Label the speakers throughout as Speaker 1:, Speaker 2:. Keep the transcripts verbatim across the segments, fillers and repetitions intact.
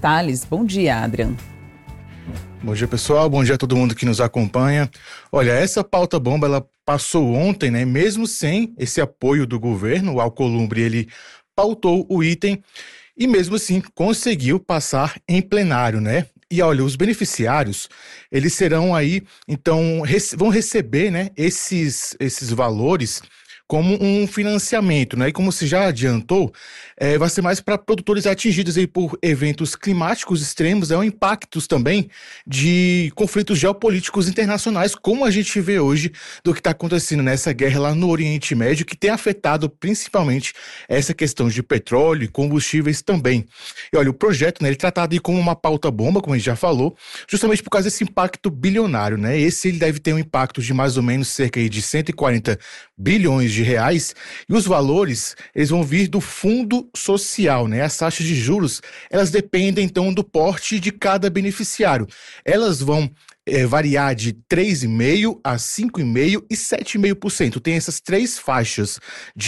Speaker 1: detalhes. Bom dia, Adrian.
Speaker 2: Bom dia, pessoal. Bom dia a todo mundo que nos acompanha. Olha, essa pauta bomba, ela passou ontem, né? Mesmo sem esse apoio do governo, o Alcolumbre, ele pautou o item e mesmo assim conseguiu passar em plenário, né? E olha, os beneficiários, eles serão aí, então, rece- vão receber, né, esses, esses valores como um financiamento, né? E como se já adiantou, é, vai ser mais para produtores atingidos aí por eventos climáticos extremos, é um impactos também de conflitos geopolíticos internacionais, como a gente vê hoje do que está acontecendo nessa guerra lá no Oriente Médio, que tem afetado principalmente essa questão de petróleo e combustíveis também. E olha, o projeto, né, ele é tratado aí como uma pauta bomba, como a gente já falou, justamente por causa desse impacto bilionário, né? Esse ele deve ter um impacto de mais ou menos cerca aí de cento e quarenta bilhões de reais, e os valores, eles vão vir do fundo social, né? As taxas de juros, elas dependem então do porte de cada beneficiário. Elas vão é, variar de três vírgula cinco por cento a cinco vírgula cinco por cento e sete vírgula cinco por cento. Tem essas três faixas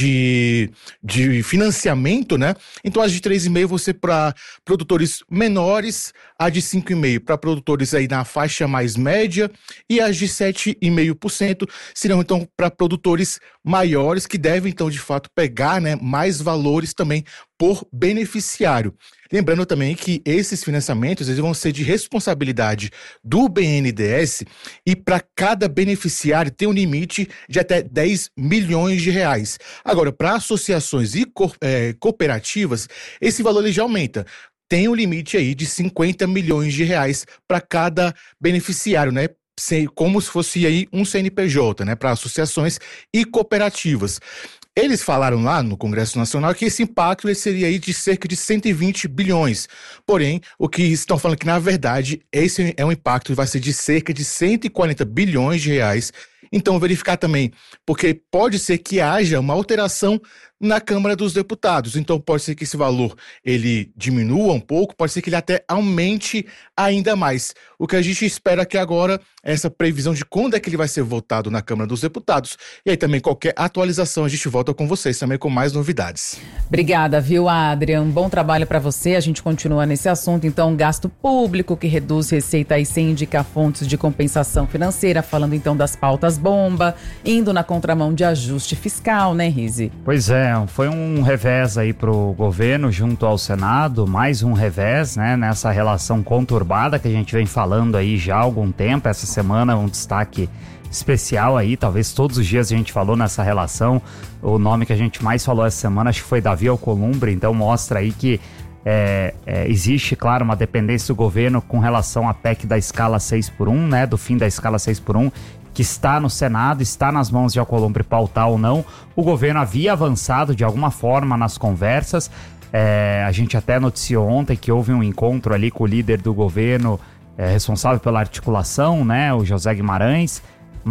Speaker 2: de, de financiamento, né? Então as de três vírgula cinco por cento vão ser para produtores menores, a de cinco vírgula cinco por cento para produtores aí na faixa mais média e as de sete vírgula cinco por cento serão então para produtores maiores que devem então de fato pegar, né, mais valores também por beneficiário. Lembrando também que esses financiamentos eles vão ser de responsabilidade do B N D E S e para cada beneficiário tem um limite de até dez milhões de reais. Agora, para associações e co- eh, cooperativas, esse valor ele já aumenta. Tem um limite aí de cinquenta milhões de reais para cada beneficiário, né? Se- Como se fosse aí um C N P J, né? Para associações e cooperativas. Eles falaram lá no Congresso Nacional que esse impacto ele seria aí de cerca de cento e vinte bilhões. Porém, o que estão falando é que, na verdade, esse é um impacto que vai ser de cerca de cento e quarenta bilhões de reais. Então, verificar também, porque pode ser que haja uma alteração na Câmara dos Deputados. Então, pode ser que esse valor ele diminua um pouco, pode ser que ele até aumente ainda mais. O que a gente espera que agora é essa previsão de quando é que ele vai ser votado na Câmara dos Deputados. E aí também qualquer atualização a gente volta com vocês também com mais novidades.
Speaker 1: Obrigada, viu, Adrian? Bom trabalho para você. A gente continua nesse assunto. Então, gasto público que reduz receita e sem indicar fontes de compensação financeira, falando então das pautas bomba, indo na contramão de ajuste fiscal, né, Rize?
Speaker 3: Pois é, foi um revés aí pro governo junto ao Senado, mais um revés, né, nessa relação conturbada que a gente vem falando aí já há algum tempo. Essa semana um destaque especial aí, talvez todos os dias a gente falou nessa relação. O nome que a gente mais falou essa semana acho que foi Davi Alcolumbre, então mostra aí que é, é, existe, claro, uma dependência do governo com relação à P E C da escala seis por um, né, do fim da escala seis por um, que está no Senado, está nas mãos de Alcolumbre pautar ou não. O governo havia avançado de alguma forma nas conversas, é, a gente até noticiou ontem que houve um encontro ali com o líder do governo, é, responsável pela articulação, né, o José Guimarães,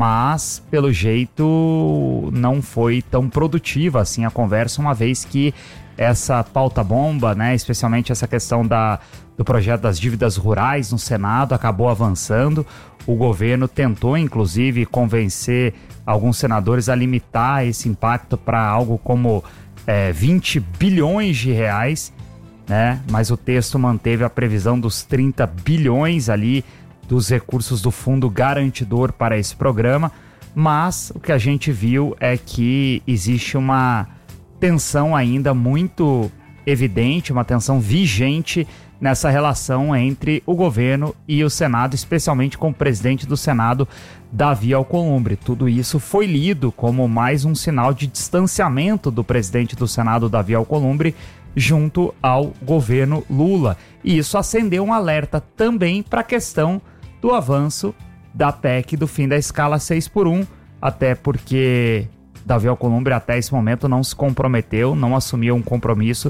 Speaker 3: mas pelo jeito não foi tão produtiva assim a conversa, uma vez que essa pauta bomba, né, especialmente essa questão da, do projeto das dívidas rurais no Senado, acabou avançando. O governo tentou, inclusive, convencer alguns senadores a limitar esse impacto para algo como é, vinte bilhões de reais, né? Mas o texto manteve a previsão dos trinta bilhões ali dos recursos do fundo garantidor para esse programa. Mas o que a gente viu é que existe uma tensão ainda muito evidente, uma tensão vigente nessa relação entre o governo e o Senado, especialmente com o presidente do Senado, Davi Alcolumbre. Tudo isso foi lido como mais um sinal de distanciamento do presidente do Senado, Davi Alcolumbre, junto ao governo Lula. E isso acendeu um alerta também para a questão do avanço da P E C do fim da escala seis por um, até porque Davi Alcolumbre até esse momento não se comprometeu, não assumiu um compromisso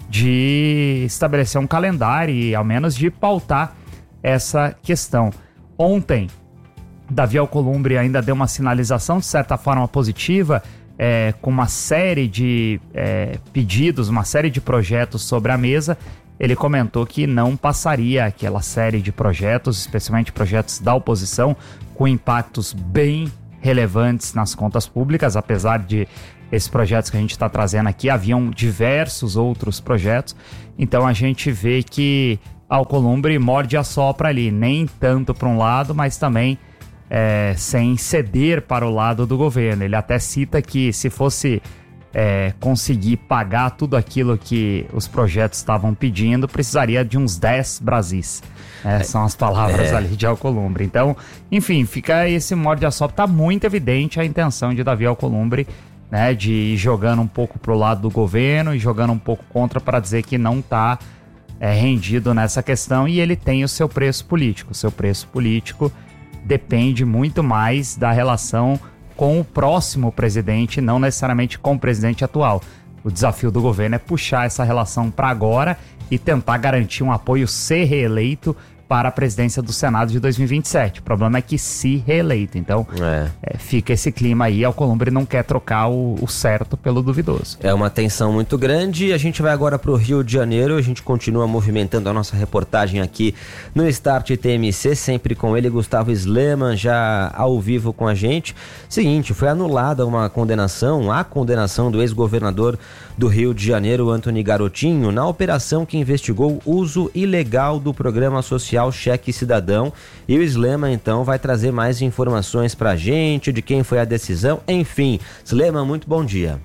Speaker 3: de estabelecer um calendário e ao menos de pautar essa questão. Ontem, Davi Alcolumbre ainda deu uma sinalização de certa forma positiva, é, com uma série de é, pedidos, uma série de projetos sobre a mesa. Ele comentou que não passaria aquela série de projetos, especialmente projetos da oposição, com impactos bem relevantes nas contas públicas, apesar de esses projetos que a gente está trazendo aqui, haviam diversos outros projetos. Então a gente vê que Alcolumbre morde a sopra ali, nem tanto para um lado, mas também é, sem ceder para o lado do governo. Ele até cita que se fosse é, conseguir pagar tudo aquilo que os projetos estavam pedindo, precisaria de uns dez Brasis. É, são as palavras é. ali de Alcolumbre. Então, enfim, fica esse morde a sopra. Tá muito evidente a intenção de Davi Alcolumbre, né, de ir jogando um pouco pro lado do governo e jogando um pouco contra para dizer que não tá é, rendido nessa questão, e ele tem o seu preço político. O seu preço político depende muito mais da relação com o próximo presidente, não necessariamente com o presidente atual. O desafio do governo é puxar essa relação para agora e tentar garantir um apoio ser reeleito para a presidência do Senado de dois mil e vinte e sete. O problema é que se reeleito. Então, é. É, fica esse clima aí. Alcolumbre não quer trocar o, o certo pelo duvidoso.
Speaker 4: É uma tensão muito grande. A gente vai agora para o Rio de Janeiro. A gente continua movimentando a nossa reportagem aqui no Start T M C, sempre com ele, Gustavo Sleman, já ao vivo com a gente. Seguinte, foi anulada uma condenação, a condenação do ex-governador do Rio de Janeiro, Antony Garotinho, na operação que investigou o uso ilegal do programa social Cheque Cidadão. E o Sleman, então, vai trazer mais informações pra gente, de quem foi a decisão, enfim. Sleman, muito bom dia.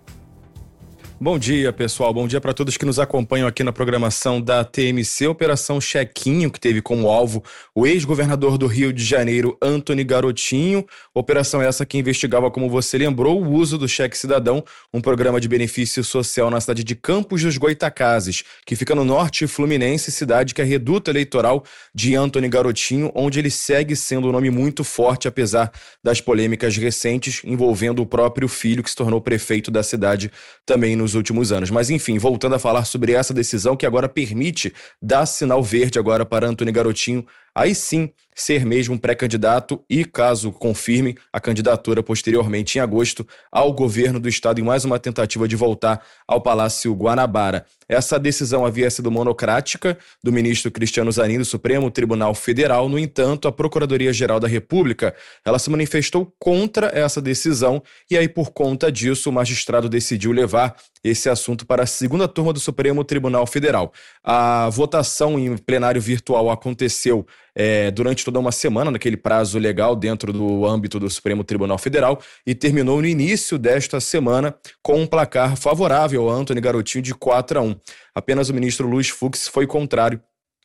Speaker 2: Bom dia, pessoal. Bom dia para todos que nos acompanham aqui na programação da T M C. Operação Chequinho, que teve como alvo o ex-governador do Rio de Janeiro, Antony Garotinho. Operação essa que investigava, como você lembrou, o uso do Cheque Cidadão, um programa de benefício social na cidade de Campos dos Goytacazes, que fica no norte fluminense, cidade que é reduto eleitoral de Antony Garotinho, onde ele segue sendo um nome muito forte, apesar das polêmicas recentes envolvendo o próprio filho, que se tornou prefeito da cidade também nos últimos anos. Mas enfim, voltando a falar sobre essa decisão que agora permite dar sinal verde agora para Antony Garotinho, aí sim ser mesmo pré-candidato e, caso confirme a candidatura posteriormente em agosto ao governo do estado, em mais uma tentativa de voltar ao Palácio Guanabara. Essa decisão havia sido monocrática do ministro Cristiano Zanin do Supremo Tribunal Federal. No entanto, a Procuradoria-Geral da República, ela se manifestou contra essa decisão e aí, por conta disso, o magistrado decidiu levar esse assunto para a segunda turma do Supremo Tribunal Federal. A votação em plenário virtual aconteceu É, durante toda uma semana, naquele prazo legal dentro do âmbito do Supremo Tribunal Federal, e terminou no início desta semana com um placar favorável ao Antony Garotinho de quatro a um. Apenas o ministro Luiz Fux foi contrário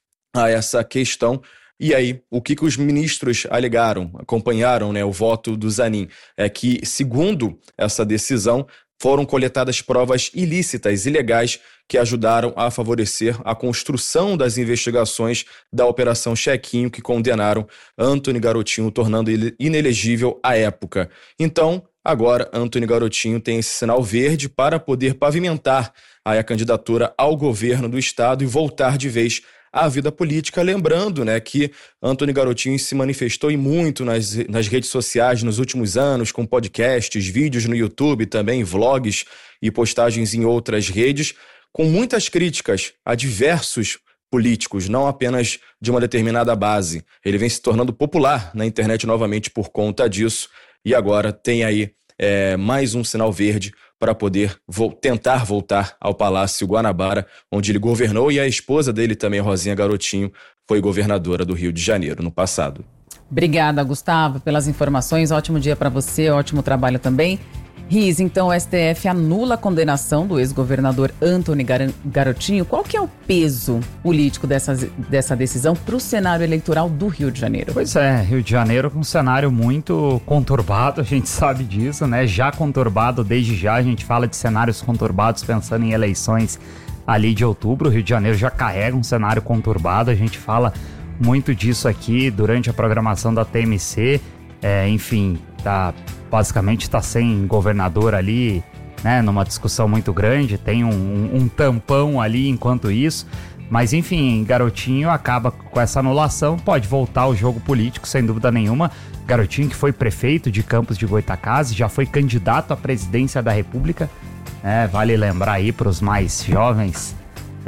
Speaker 2: a essa questão. E aí, o que, que os ministros alegaram, acompanharam, né, o voto do Zanin, é que, segundo essa decisão, foram coletadas provas ilícitas, ilegais, que ajudaram a favorecer a construção das investigações da Operação Chequinho, que condenaram Antony Garotinho, tornando ele inelegível à época. Então, agora, Antony Garotinho tem esse sinal verde para poder pavimentar a candidatura ao governo do estado e voltar de vez à vida política, lembrando, né, que Antony Garotinho se manifestou e muito nas, nas redes sociais nos últimos anos, com podcasts, vídeos no YouTube, também vlogs e postagens em outras redes, com muitas críticas a diversos políticos, não apenas de uma determinada base. Ele vem se tornando popular na internet novamente por conta disso, e agora tem aí é, mais um sinal verde para poder vo- tentar voltar ao Palácio Guanabara, onde ele governou, e a esposa dele também, Rosinha Garotinho, foi governadora do Rio de Janeiro no passado.
Speaker 1: Obrigada, Gustavo, pelas informações. Ótimo dia para você, ótimo trabalho também. Riz, então o S T F anula a condenação do ex-governador Antony Gar- Garotinho. Qual que é o peso político dessa, dessa decisão para o cenário eleitoral do Rio de Janeiro?
Speaker 3: Pois é, Rio de Janeiro com um cenário muito conturbado, a gente sabe disso, né? Já conturbado desde já, a gente fala de cenários conturbados pensando em eleições ali de outubro. O Rio de Janeiro já carrega um cenário conturbado, a gente fala muito disso aqui durante a programação da T M C. É, enfim, tá, basicamente está sem governador ali, né, numa discussão muito grande, tem um, um, um tampão ali enquanto isso, mas enfim, Garotinho acaba com essa anulação, pode voltar ao jogo político sem dúvida nenhuma. Garotinho, que foi prefeito de Campos de Goytacazes, já foi candidato à presidência da República, né, vale lembrar aí para os mais jovens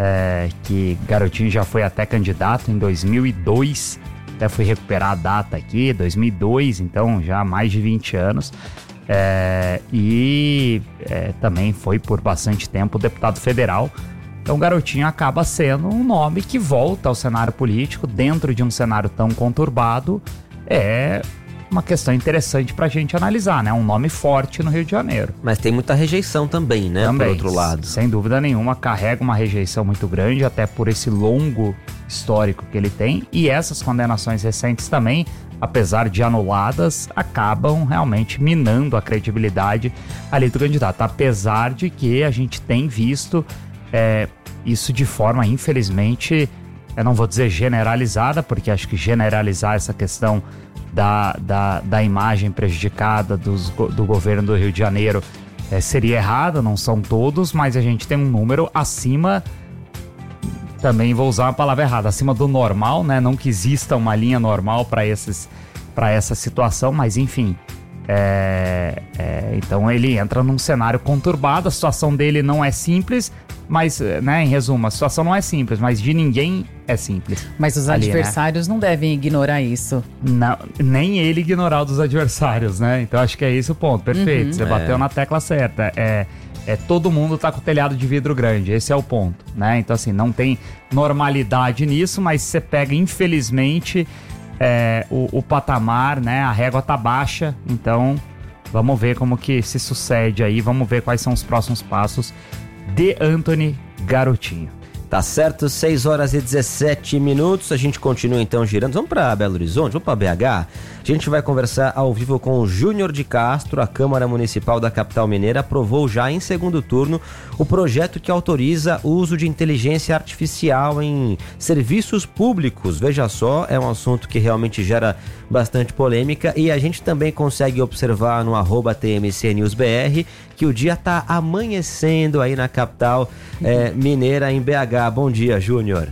Speaker 3: é, que Garotinho já foi até candidato em dois mil e dois, até fui recuperar a data aqui, dois mil e dois, então já há mais de vinte anos, é, e é, também foi por bastante tempo deputado federal Então o Garotinho acaba sendo um nome que volta ao cenário político dentro de um cenário tão conturbado. É uma questão interessante pra gente analisar, né? Um nome forte no Rio de Janeiro.
Speaker 4: Mas tem muita rejeição também, né?
Speaker 3: Também,
Speaker 4: por outro lado.
Speaker 3: Sem dúvida nenhuma, carrega uma rejeição muito grande, até por esse longo histórico que ele tem. E essas condenações recentes também, apesar de anuladas, acabam realmente minando a credibilidade ali do candidato. Apesar de que a gente tem visto é, isso de forma, infelizmente, eu não vou dizer generalizada, porque acho que generalizar essa questão da, da, da imagem prejudicada dos, do governo do Rio de Janeiro é, seria errado, não são todos, mas a gente tem um número acima, também vou usar uma palavra errada, acima do normal, né? Não que exista uma linha normal para esses, para essa situação, mas enfim, é, é, então ele entra num cenário conturbado, a situação dele não é simples, mas, né, em resumo, a situação não é simples, mas de ninguém é simples.
Speaker 1: Mas os
Speaker 3: ali,
Speaker 1: adversários, né, não devem ignorar isso.
Speaker 3: Não, nem ele ignorar dos adversários, né? Então acho que é esse o ponto, perfeito, uhum. Você é. bateu na tecla certa. É, é, todo mundo tá com o telhado de vidro grande, esse é o ponto, né? Então assim, não tem normalidade nisso, mas você pega, infelizmente, é, o, o patamar, né? A régua tá baixa, então vamos ver como que se sucede aí, vamos ver quais são os próximos passos de Antony Garotinho.
Speaker 4: Tá certo, seis horas e dezessete minutos, a gente continua então girando, vamos para Belo Horizonte, vamos para B H, a gente vai conversar ao vivo com o Júnior de Castro. A Câmara Municipal da capital mineira aprovou já em segundo turno o projeto que autoriza o uso de inteligência artificial em serviços públicos. Veja só, é um assunto que realmente gera bastante polêmica e a gente também consegue observar no arroba T M C News B R que o dia tá amanhecendo aí na capital é, mineira, em B H. Bom dia, Júnior.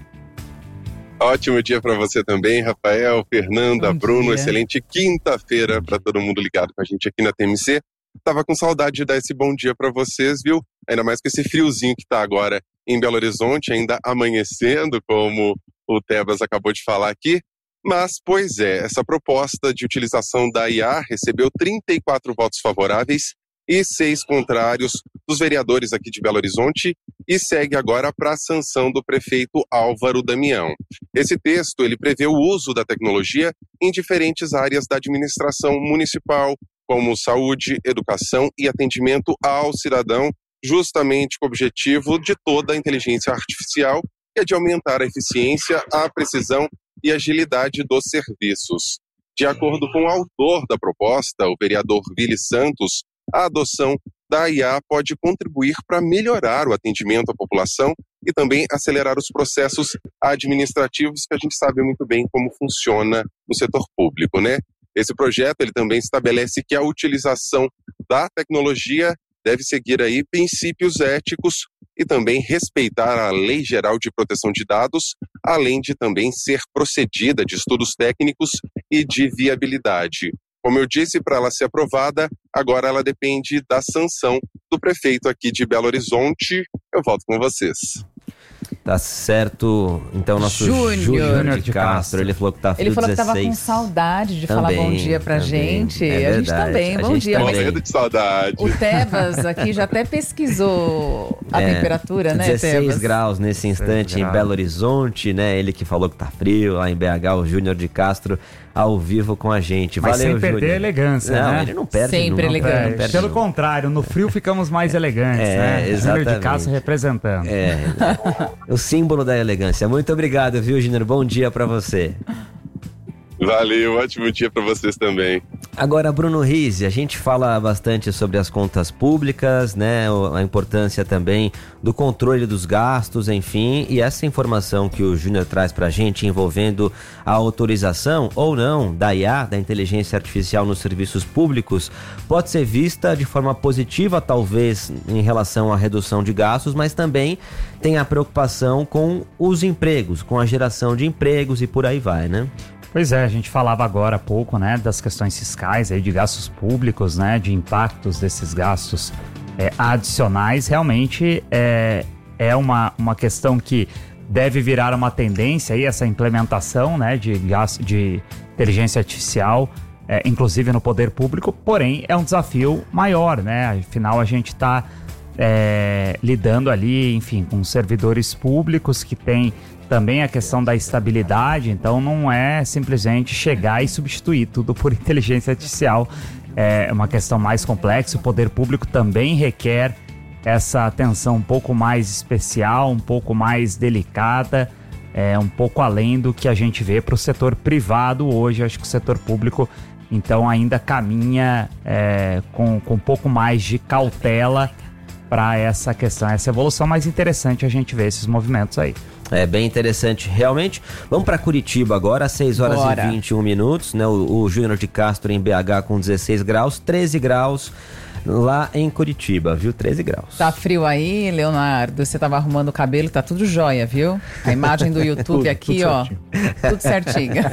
Speaker 5: Ótimo dia para você também, Rafael, Fernanda,
Speaker 1: Bom
Speaker 5: Bruno.
Speaker 1: dia.
Speaker 5: Excelente quinta-feira para todo mundo ligado com a gente aqui na T M C. Tava com saudade de dar esse bom dia para vocês, viu? Ainda mais com esse friozinho que tá agora em Belo Horizonte, ainda amanhecendo, como o Tebas acabou de falar aqui. Mas, pois é, essa proposta de utilização da I A recebeu trinta e quatro votos favoráveis e seis contrários dos vereadores aqui de Belo Horizonte e segue agora para a sanção do prefeito Álvaro Damião. Esse texto ele prevê o uso da tecnologia em diferentes áreas da administração municipal, como saúde, educação e atendimento ao cidadão, justamente com o objetivo de toda a inteligência artificial, que é de aumentar a eficiência, a precisão e agilidade dos serviços. De acordo com o autor da proposta, o vereador Vili Santos, a adoção da I A pode contribuir para melhorar o atendimento à população e também acelerar os processos administrativos, que a gente sabe muito bem como funciona no setor público, né? Esse projeto ele também estabelece que a utilização da tecnologia deve seguir aí princípios éticos e também respeitar a Lei Geral de Proteção de Dados, além de também ser procedida de estudos técnicos e de viabilidade. Como eu disse, para ela ser aprovada, agora ela depende da sanção do prefeito aqui de Belo Horizonte. Eu volto com vocês.
Speaker 4: Tá certo. Então, nosso
Speaker 1: Júnior
Speaker 4: Júnior
Speaker 3: de
Speaker 4: de Castro, ele falou que tá frio
Speaker 1: Ele falou
Speaker 4: dezesseis.
Speaker 1: que tava com saudade de
Speaker 4: Também,
Speaker 1: falar bom dia pra
Speaker 4: também.
Speaker 1: gente.
Speaker 4: É
Speaker 1: a gente
Speaker 4: verdade.
Speaker 1: também,
Speaker 4: A
Speaker 1: bom
Speaker 4: gente
Speaker 1: dia.
Speaker 4: também.
Speaker 1: Mas
Speaker 5: Morrendo de saudade.
Speaker 1: o Tebas aqui já até pesquisou a
Speaker 4: É,
Speaker 1: temperatura, né,
Speaker 4: dezesseis
Speaker 1: Tebas?
Speaker 4: graus nesse instante em
Speaker 3: graus.
Speaker 4: Belo Horizonte, né? Ele que falou que tá frio lá em B H, o Júnior de Castro, ao vivo com a gente.
Speaker 3: Mas
Speaker 4: Valeu,
Speaker 3: sem perder
Speaker 4: Júnior.
Speaker 3: a elegância,
Speaker 4: Não,
Speaker 3: né?
Speaker 4: ele não perde
Speaker 1: Sempre
Speaker 4: nunca,
Speaker 1: elegante.
Speaker 4: não
Speaker 3: É,
Speaker 4: perde
Speaker 3: pelo
Speaker 4: nunca.
Speaker 3: contrário, no frio ficamos mais elegantes,
Speaker 4: É,
Speaker 3: né? Júnior de
Speaker 4: exatamente.
Speaker 3: Castro representando.
Speaker 4: É, o símbolo da elegância. Muito obrigado, viu, Júnior? Bom dia pra você.
Speaker 5: Valeu, ótimo dia para vocês também.
Speaker 4: Agora, Bruno Rizzi, a gente fala bastante sobre as contas públicas, né, a importância também do controle dos gastos, enfim, e essa informação que o Júnior traz pra gente envolvendo a autorização ou não da I A, da inteligência artificial nos serviços públicos, pode ser vista de forma positiva, talvez, em relação à redução de gastos, mas também tem a preocupação com os empregos, com a geração de empregos e por aí vai, né?
Speaker 3: Pois é, a gente falava agora há pouco, né, das questões fiscais, aí, de gastos públicos, né, de impactos desses gastos é, adicionais. Realmente é, é uma, uma questão que deve virar uma tendência, aí, essa implementação, né, de, gasto, de inteligência artificial, é, inclusive no poder público, porém é um desafio maior, né, afinal a gente está é, lidando ali, enfim, com servidores públicos que tem também a questão da estabilidade, então não é simplesmente chegar e substituir tudo por inteligência artificial, é uma questão mais complexa. O poder público também requer essa atenção um pouco mais especial, um pouco mais delicada, é, um pouco além do que a gente vê para o setor privado hoje. Acho que o setor público, então, ainda caminha é, com, com um pouco mais de cautela para essa questão, essa evolução. Mais interessante a gente ver esses movimentos aí.
Speaker 4: É bem interessante, realmente. Vamos para Curitiba agora, às seis horas Bora. e vinte e um minutos, né? O, o Júnior de Castro em B H com dezesseis graus, treze graus lá em Curitiba, viu? treze graus.
Speaker 1: Tá frio aí, Leonardo? Você tava arrumando o cabelo, tá tudo jóia, viu? A imagem do YouTube tudo, aqui, tudo ó, certinho. Tudo certinho.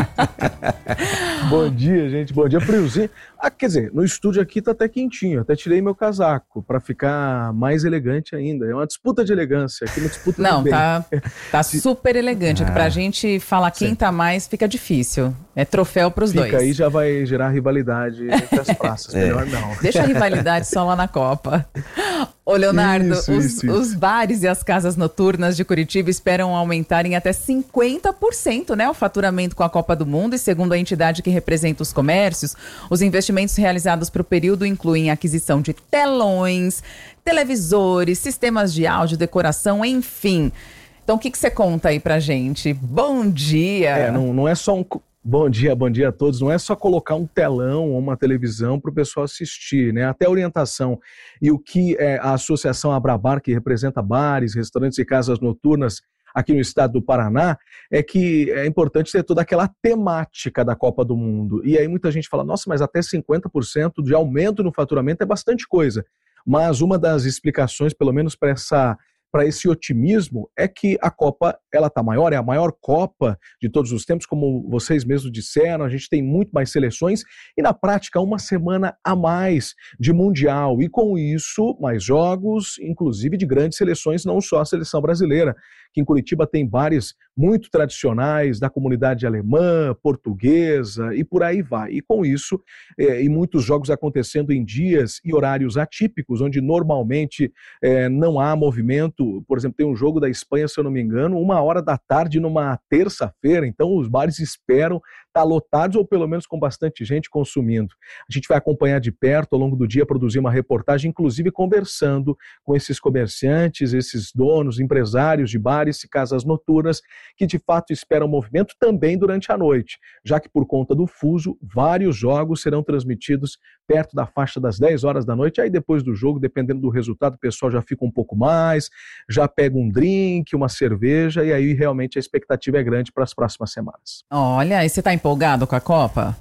Speaker 6: Bom dia, gente. Bom dia, friozinho. Ah, quer dizer, no estúdio aqui tá até quentinho. Até tirei meu casaco para ficar mais elegante ainda. É uma disputa de elegância. Aqui uma disputa
Speaker 1: Não,
Speaker 6: de
Speaker 1: tá, tá super elegante. Ah, aqui pra gente falar quem sim. tá mais fica difícil. É troféu pros
Speaker 6: fica,
Speaker 1: dois.
Speaker 6: Fica aí, já vai gerar rivalidade entre as praças. É. Melhor não.
Speaker 1: Deixa a rivalidade só lá na Copa. Ô, Leonardo,
Speaker 6: isso,
Speaker 1: os,
Speaker 6: isso, isso.
Speaker 1: os bares e as casas noturnas de Curitiba esperam aumentar em até cinquenta por cento, né, o faturamento com a Copa do Mundo. E segundo a entidade que representa os comércios, os investimentos realizados para o período incluem aquisição de telões, televisores, sistemas de áudio, decoração, enfim. Então, o que, que você conta aí pra gente? Bom dia!
Speaker 6: É, não, não é só um... Bom dia, bom dia a todos. Não é só colocar um telão ou uma televisão para o pessoal assistir, né? Até orientação. E o que é a Associação Abrabar, que representa bares, restaurantes e casas noturnas aqui no estado do Paraná, é que é importante ter toda aquela temática da Copa do Mundo. E aí muita gente fala, nossa, mas até cinquenta por cento de aumento no faturamento é bastante coisa. Mas uma das explicações, pelo menos para essa... para esse otimismo, é que a Copa ela está maior, é a maior Copa de todos os tempos, como vocês mesmos disseram, a gente tem muito mais seleções e na prática uma semana a mais de Mundial e com isso mais jogos, inclusive de grandes seleções, não só a seleção brasileira, que em Curitiba tem bares muito tradicionais da comunidade alemã, portuguesa e por aí vai. E com isso, é, e muitos jogos acontecendo em dias e horários atípicos, onde normalmente é, não há movimento. Por exemplo, tem um jogo da Espanha, se eu não me engano, uma hora da tarde numa terça-feira, então os bares esperam estar lotados ou pelo menos com bastante gente consumindo. A gente vai acompanhar de perto ao longo do dia, produzir uma reportagem, inclusive conversando com esses comerciantes, esses donos, empresários de bares e casas noturnas que de fato esperam movimento também durante a noite, já que por conta do fuso, vários jogos serão transmitidos perto da faixa das dez horas da noite, aí depois do jogo, dependendo do resultado, o pessoal já fica um pouco mais, já pega um drink, uma cerveja, e aí realmente a expectativa é grande para as próximas semanas.
Speaker 1: Olha, e você está empolgado com a Copa?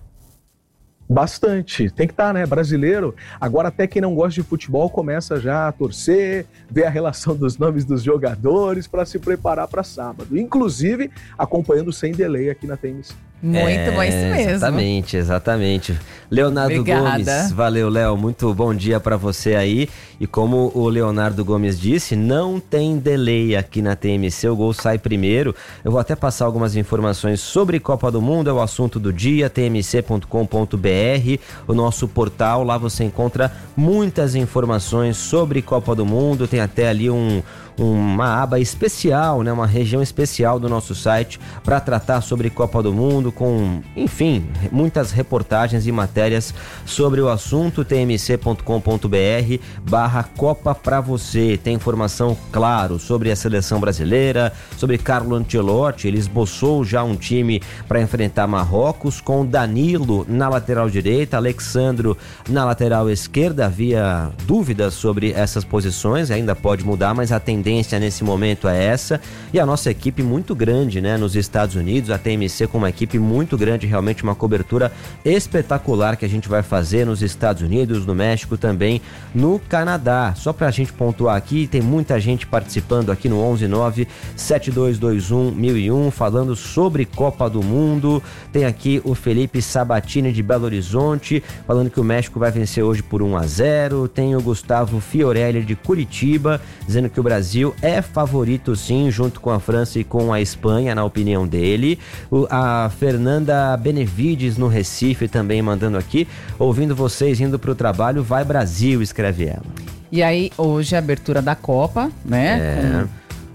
Speaker 6: Bastante, tem que estar, né? Brasileiro. Agora até quem não gosta de futebol começa já a torcer, ver a relação dos nomes dos jogadores para se preparar para sábado. Inclusive acompanhando sem delay aqui na T M C.
Speaker 1: Muito é, bom, isso mesmo.
Speaker 4: Exatamente, exatamente. Leonardo Obrigada. Gomes, valeu, Léo, muito bom dia para você aí. E como o Leonardo Gomes disse, não tem delay aqui na T M C, o gol sai primeiro. Eu vou até passar algumas informações sobre Copa do Mundo, é o assunto do dia, t m c ponto com ponto b r, o nosso portal, lá você encontra muitas informações sobre Copa do Mundo, tem até ali um... uma aba especial, né, uma região especial do nosso site para tratar sobre Copa do Mundo, com, enfim, muitas reportagens e matérias sobre o assunto. t m c ponto com ponto b r barra Copa pra você. Tem informação, claro, sobre a seleção brasileira, sobre Carlo Ancelotti. Ele esboçou já um time para enfrentar Marrocos, com Danilo na lateral direita, Alexandro na lateral esquerda. Havia dúvidas sobre essas posições, ainda pode mudar, mas a tendência nesse momento é essa. E a nossa equipe muito grande, né, nos Estados Unidos, a T M C com uma equipe muito grande, realmente uma cobertura espetacular que a gente vai fazer nos Estados Unidos, no México, também no Canadá. Só pra gente pontuar aqui, tem muita gente participando aqui no onze nove sete dois dois um mil e um, falando sobre Copa do Mundo. Tem aqui o Felipe Sabatini de Belo Horizonte, falando que o México vai vencer hoje por um a zero. Tem o Gustavo Fiorelli de Curitiba, dizendo que o Brasil é favorito sim, junto com a França e com a Espanha, na opinião dele. O, a Fernanda Benevides no Recife também mandando aqui, ouvindo vocês indo pro trabalho, vai Brasil, escreve ela.
Speaker 1: E aí, hoje é a abertura da Copa, né?
Speaker 4: É.
Speaker 1: Com,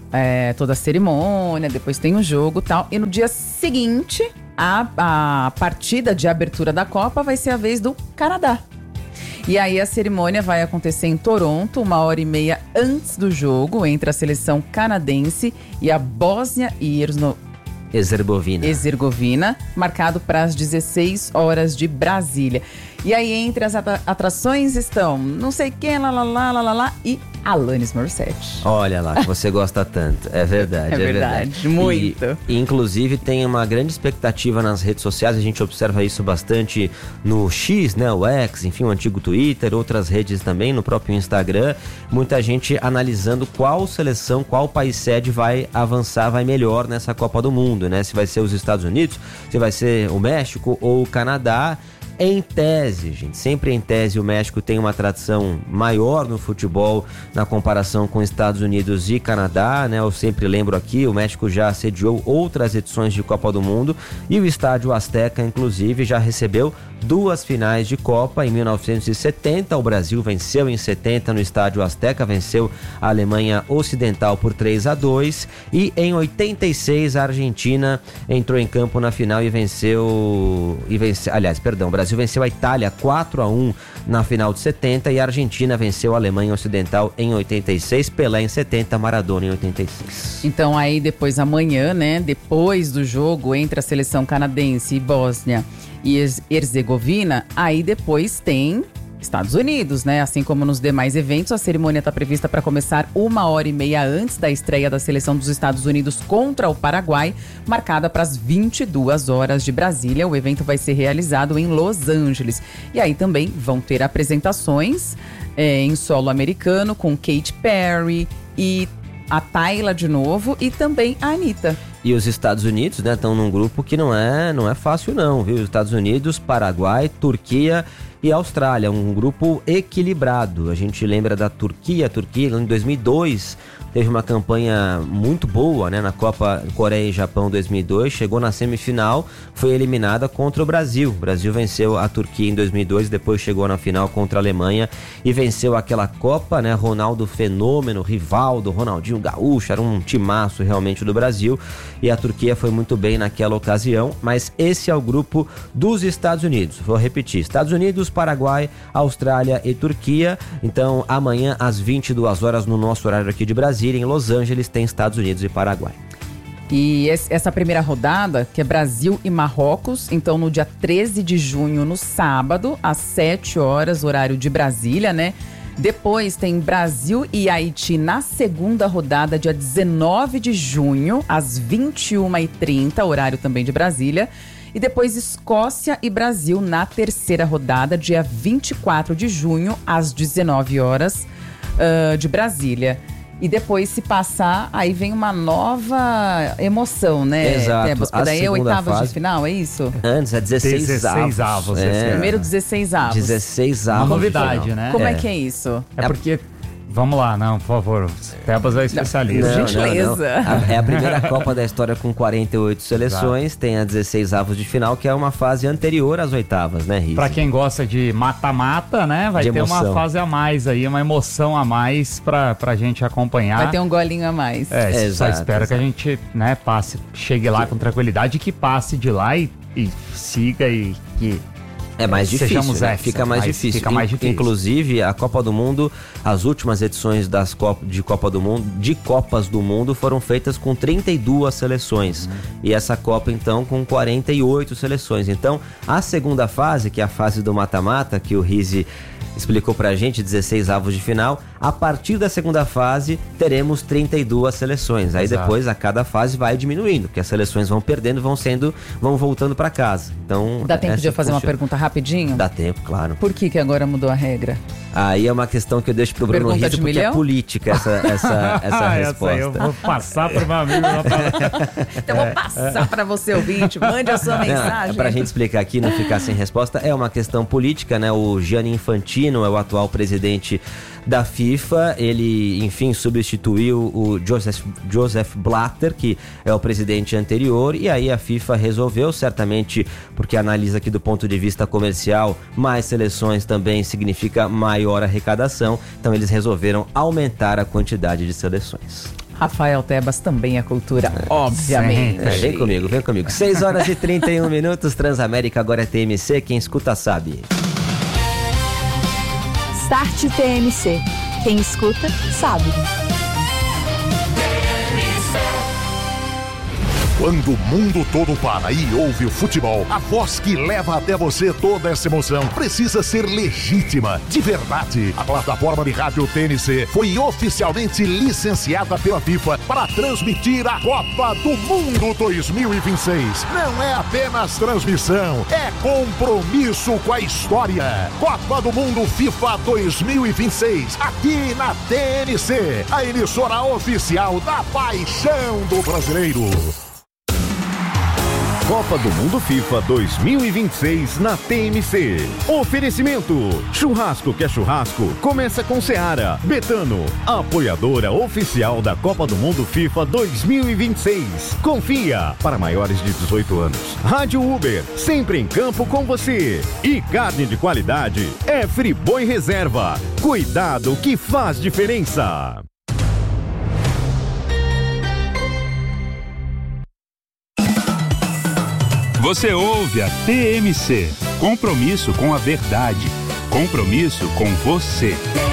Speaker 1: é, toda a cerimônia, depois tem o jogo e tal. E no dia seguinte, a, a partida de abertura da Copa vai ser a vez do Canadá. E aí a cerimônia vai acontecer em Toronto, uma hora e meia antes do jogo, entre a seleção canadense e a Bósnia e Herzegovina.
Speaker 4: Herzegovina.
Speaker 1: Herzegovina, marcado para as dezesseis horas de Brasília. E aí, entre as atrações estão não sei quem, lá, lá, lá, lá, lá, lá e Alanis Morissette.
Speaker 4: Olha lá, que você gosta tanto. É verdade,
Speaker 1: é,
Speaker 4: é
Speaker 1: verdade.
Speaker 4: verdade.
Speaker 1: Muito.
Speaker 4: E, e, inclusive, tem uma grande expectativa nas redes sociais. A gente observa isso bastante no X, né? O X, enfim, o antigo Twitter, outras redes também, no próprio Instagram. Muita gente analisando qual seleção, qual país sede vai avançar, vai melhor nessa Copa do Mundo, né? Se vai ser os Estados Unidos, se vai ser o México ou o Canadá. Em tese, gente, sempre em tese o México tem uma tradição maior no futebol na comparação com Estados Unidos e Canadá, né? Eu sempre lembro aqui, o México já sediou outras edições de Copa do Mundo e o Estádio Azteca, inclusive, já recebeu duas finais de Copa. Em mil novecentos e setenta, o Brasil venceu em setenta no Estádio Azteca, venceu a Alemanha Ocidental por três a dois e em oitenta e seis a Argentina entrou em campo na final e venceu, e venceu aliás, perdão, o Brasil O Brasil venceu a Itália quatro a um na final de setenta e a Argentina venceu a Alemanha Ocidental em oitenta e seis, Pelé em setenta, Maradona em oitenta e seis.
Speaker 1: Então aí depois amanhã, né, depois do jogo entre a seleção canadense e Bósnia e Herzegovina, aí depois tem Estados Unidos, né? Assim como nos demais eventos, a cerimônia está prevista para começar uma hora e meia antes da estreia da seleção dos Estados Unidos contra o Paraguai, marcada para as vinte e duas horas de Brasília. O evento vai ser realizado em Los Angeles. E aí também vão ter apresentações é, em solo americano com Katy Perry e a Tayla de novo e também a Anitta.
Speaker 4: E os Estados Unidos, né, estão num grupo que não é, não é fácil não, viu? Os Estados Unidos, Paraguai, Turquia e Austrália, um grupo equilibrado. A gente lembra da Turquia, a Turquia em dois mil e dois teve uma campanha muito boa, né, na Copa Coreia e Japão dois mil e dois, chegou na semifinal, foi eliminada contra o Brasil. O Brasil venceu a Turquia em dois mil e dois, depois chegou na final contra a Alemanha e venceu aquela Copa, né, Ronaldo Fenômeno, Rivaldo, Ronaldinho Gaúcho, era um timaço realmente do Brasil e a Turquia foi muito bem naquela ocasião, mas esse é o grupo dos Estados Unidos. Vou repetir, Estados Unidos, Paraguai, Austrália e Turquia. Então amanhã às vinte e duas horas no nosso horário aqui de Brasília, em Los Angeles, tem Estados Unidos e Paraguai.
Speaker 1: E essa primeira rodada, que é Brasil e Marrocos, então no dia treze de junho, no sábado, às sete horas, horário de Brasília, né? Depois tem Brasil e Haiti na segunda rodada, dia dezenove de junho, às vinte e uma e trinta, horário também de Brasília. E depois Escócia e Brasil na terceira rodada, dia vinte e quatro de junho, às dezenove horas, uh, de Brasília. E depois, se passar, aí vem uma nova emoção, né?
Speaker 4: Exato.
Speaker 1: Tebas? Porque daí é oitavas
Speaker 4: fase...
Speaker 1: de final, é isso?
Speaker 4: Antes, é dezesseis,
Speaker 3: dezesseis avos.
Speaker 4: É.
Speaker 1: Primeiro dezesseis avos.
Speaker 4: dezesseis avos.
Speaker 3: Uma novidade, né?
Speaker 1: Como é.
Speaker 4: é
Speaker 1: que é isso?
Speaker 3: É porque... Vamos lá, não, por favor. Tebas é especialista.
Speaker 1: Não, gentileza.
Speaker 4: Não, não. É a primeira Copa da história com quarenta e oito seleções. Exato. Tem a dezesseis avos de final, que é uma fase anterior às oitavas, né, Riz?
Speaker 3: Pra quem gosta de mata-mata, né? Vai
Speaker 4: de
Speaker 3: ter
Speaker 4: emoção.
Speaker 3: Uma fase a mais aí, uma emoção a mais pra, pra gente acompanhar.
Speaker 1: Vai ter um golinho a mais.
Speaker 3: É,
Speaker 4: é
Speaker 3: só
Speaker 4: exato,
Speaker 3: espero
Speaker 4: exato.
Speaker 3: que a gente, né, passe, chegue lá com tranquilidade e que passe de lá e, e siga e que...
Speaker 4: É mais difícil, né?
Speaker 3: Hexa,
Speaker 4: Fica mais
Speaker 3: mas
Speaker 4: difícil.
Speaker 3: Fica mais difícil.
Speaker 4: Inclusive, a Copa do Mundo, as últimas edições das Copa, de Copa do Mundo, de Copas do Mundo, foram feitas com trinta e duas seleções. Uhum. E essa Copa, então, com quarenta e oito seleções. Então, a segunda fase, que é a fase do mata-mata, que o Rizzi explicou pra gente, dezesseis avos de final, a partir da segunda fase teremos trinta e duas seleções. Aí Exato. Depois a cada fase vai diminuindo, porque as seleções vão perdendo, vão sendo, vão voltando pra casa. Então,
Speaker 1: dá tempo de eu fazer
Speaker 4: funciona.
Speaker 1: Uma pergunta rapidinho?
Speaker 4: Dá tempo, claro.
Speaker 1: Por que que agora mudou a regra?
Speaker 4: Aí é uma questão que eu deixo pro Bruno
Speaker 1: Pergunta
Speaker 4: Rizzi, porque
Speaker 1: milhão?
Speaker 4: é política essa, essa, essa
Speaker 3: ah,
Speaker 4: resposta.
Speaker 3: Essa eu vou passar pro meu amigo.
Speaker 1: Então eu vou passar para você, ouvinte. Mande a sua mensagem.
Speaker 4: Não, pra gente explicar aqui, não ficar sem resposta, é uma questão política, né? O Gianni Infantino Infantino é o atual presidente da FIFA. Ele, enfim, substituiu o Joseph, Joseph Blatter, que é o presidente anterior, e aí a FIFA resolveu, certamente porque analisa aqui do ponto de vista comercial, mais seleções também significa maior arrecadação, então eles resolveram aumentar a quantidade de seleções.
Speaker 1: Rafael Tebas também é cultura, é, obviamente.
Speaker 4: É, vem comigo, vem comigo. seis horas e trinta e um minutos, Transamérica, agora é T M C, quem escuta sabe.
Speaker 7: Start T M C, quem escuta sabe.
Speaker 8: Quando o mundo todo para e ouve o futebol, a voz que leva até você toda essa emoção precisa ser legítima, de verdade. A plataforma de rádio T N C foi oficialmente licenciada pela FIFA para transmitir a Copa do Mundo dois mil e vinte e seis. Não é apenas transmissão, é compromisso com a história. Copa do Mundo FIFA dois mil e vinte e seis, aqui na T N C, a emissora oficial da paixão do brasileiro. Copa do Mundo FIFA dois mil e vinte e seis na T M C. Oferecimento: churrasco que é churrasco, começa com Seara. Betano, apoiadora oficial da Copa do Mundo FIFA dois mil e vinte e seis. Confia, para maiores de dezoito anos. Rádio Uber, sempre em campo com você. E carne de qualidade é Friboi Reserva. Cuidado que faz diferença.
Speaker 9: Você ouve a T M C. Compromisso com a verdade. Compromisso com você.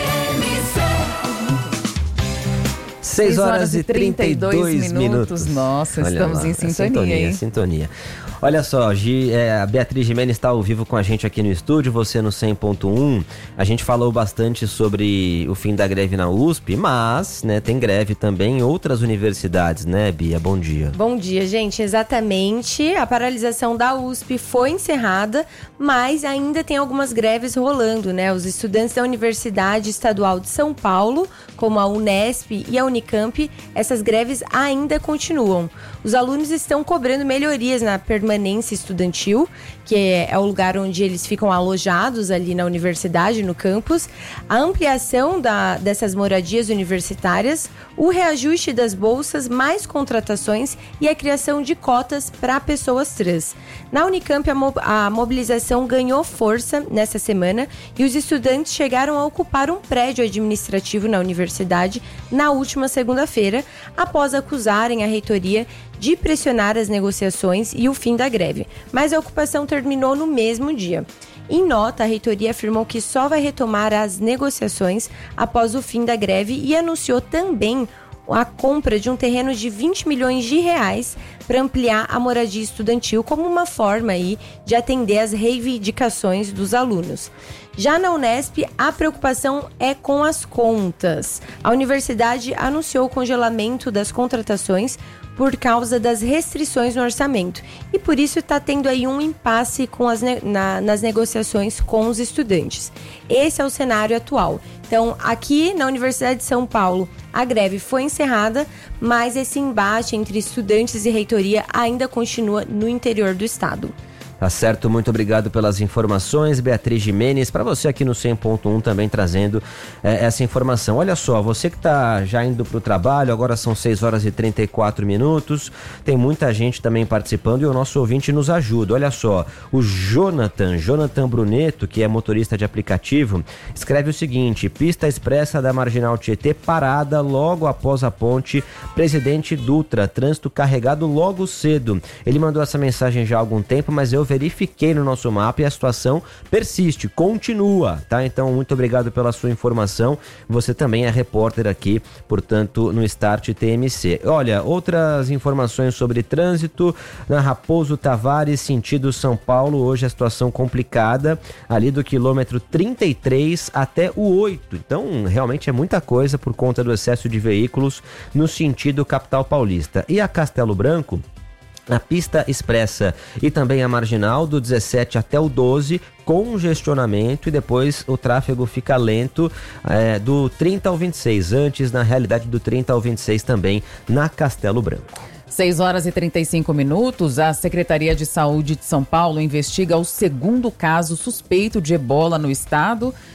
Speaker 4: seis horas e trinta e dois minutos.
Speaker 1: Nossa,
Speaker 4: Olha
Speaker 1: estamos
Speaker 4: lá,
Speaker 1: em sintonia,
Speaker 4: sintonia,
Speaker 1: hein?
Speaker 4: Sintonia. Olha só, Gi, é, a Beatriz Gimenez está ao vivo com a gente aqui no estúdio, você no cem ponto um. A gente falou bastante sobre o fim da greve na U S P, mas, né, tem greve também em outras universidades, né, Bia? Bom dia.
Speaker 10: Bom dia, gente. Exatamente. A paralisação da U S P foi encerrada, mas ainda tem algumas greves rolando, né? Os estudantes da Universidade Estadual de São Paulo, como a Unesp e a Unicamp, essas greves ainda continuam. Os alunos estão cobrando melhorias na permanência estudantil, que é, é o lugar onde eles ficam alojados ali na universidade, no campus, a ampliação da, dessas moradias universitárias, o reajuste das bolsas, mais contratações e a criação de cotas para pessoas trans. Na Unicamp, a, mo- a mobilização ganhou força nessa semana e os estudantes chegaram a ocupar um prédio administrativo na universidade na última segunda-feira, após acusarem a reitoria de pressionar as negociações e o fim da greve, mas a ocupação terminou no mesmo dia. Em nota, a reitoria afirmou que só vai retomar as negociações após o fim da greve e anunciou também a compra de um terreno de vinte milhões de reais para ampliar a moradia estudantil como uma forma aí de atender às reivindicações dos alunos. Já na Unesp, a preocupação é com as contas. A universidade anunciou o congelamento das contratações por causa das restrições no orçamento. E por isso está tendo aí um impasse com as ne- na, nas negociações com os estudantes. Esse é o cenário atual. Então, aqui na Universidade de São Paulo, a greve foi encerrada, mas esse embate entre estudantes e reitoria ainda continua no interior do estado.
Speaker 4: Tá certo, muito obrigado pelas informações, Beatriz Gimenez, para você aqui no cem ponto um também trazendo é, essa informação. Olha só, você que tá já indo pro trabalho, agora são seis horas e trinta e quatro minutos, tem muita gente também participando e o nosso ouvinte nos ajuda. Olha só, o Jonathan, Jonathan Bruneto, que é motorista de aplicativo, escreve o seguinte: pista expressa da Marginal Tietê parada logo após a ponte Presidente Dutra, trânsito carregado logo cedo. Ele mandou essa mensagem já há algum tempo, mas eu verifiquei no nosso mapa e a situação persiste, continua, tá? Então, muito obrigado pela sua informação. Você também é repórter aqui, portanto, no Start T M C. Olha, outras informações sobre trânsito na Raposo Tavares, sentido São Paulo. Hoje a situação complicada, ali do quilômetro trinta e três até o oito. Então, realmente é muita coisa por conta do excesso de veículos no sentido capital paulista. E a Castelo Branco, a pista expressa e também a marginal do dezessete até o doze, congestionamento, e depois o tráfego fica lento é, do trinta ao vinte e seis, antes na realidade do trinta ao vinte e seis também na Castelo Branco.
Speaker 1: seis horas e trinta e cinco minutos, a Secretaria de Saúde de São Paulo investiga o segundo caso suspeito de ebola no estado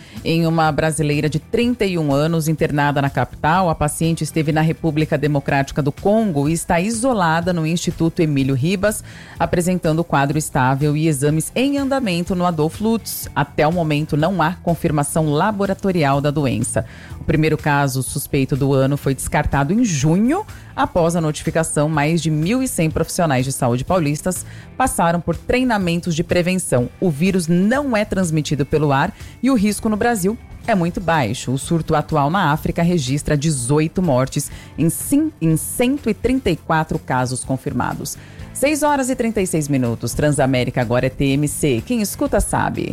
Speaker 1: em uma brasileira de trinta e um anos internada na capital. A paciente esteve na República Democrática do Congo e está isolada no Instituto Emílio Ribas, apresentando quadro estável e exames em andamento no Adolfo Lutz. Até o momento não há confirmação laboratorial da doença. O primeiro caso suspeito do ano foi descartado em junho. Após a notificação, mais de mil e cem profissionais de saúde paulistas passaram por treinamentos de prevenção. O vírus não é transmitido pelo ar e o risco no Brasil é muito baixo. O surto atual na África registra dezoito mortes em cento e trinta e quatro casos confirmados. seis horas e trinta e seis minutos. Transamérica agora é T M C. Quem escuta sabe.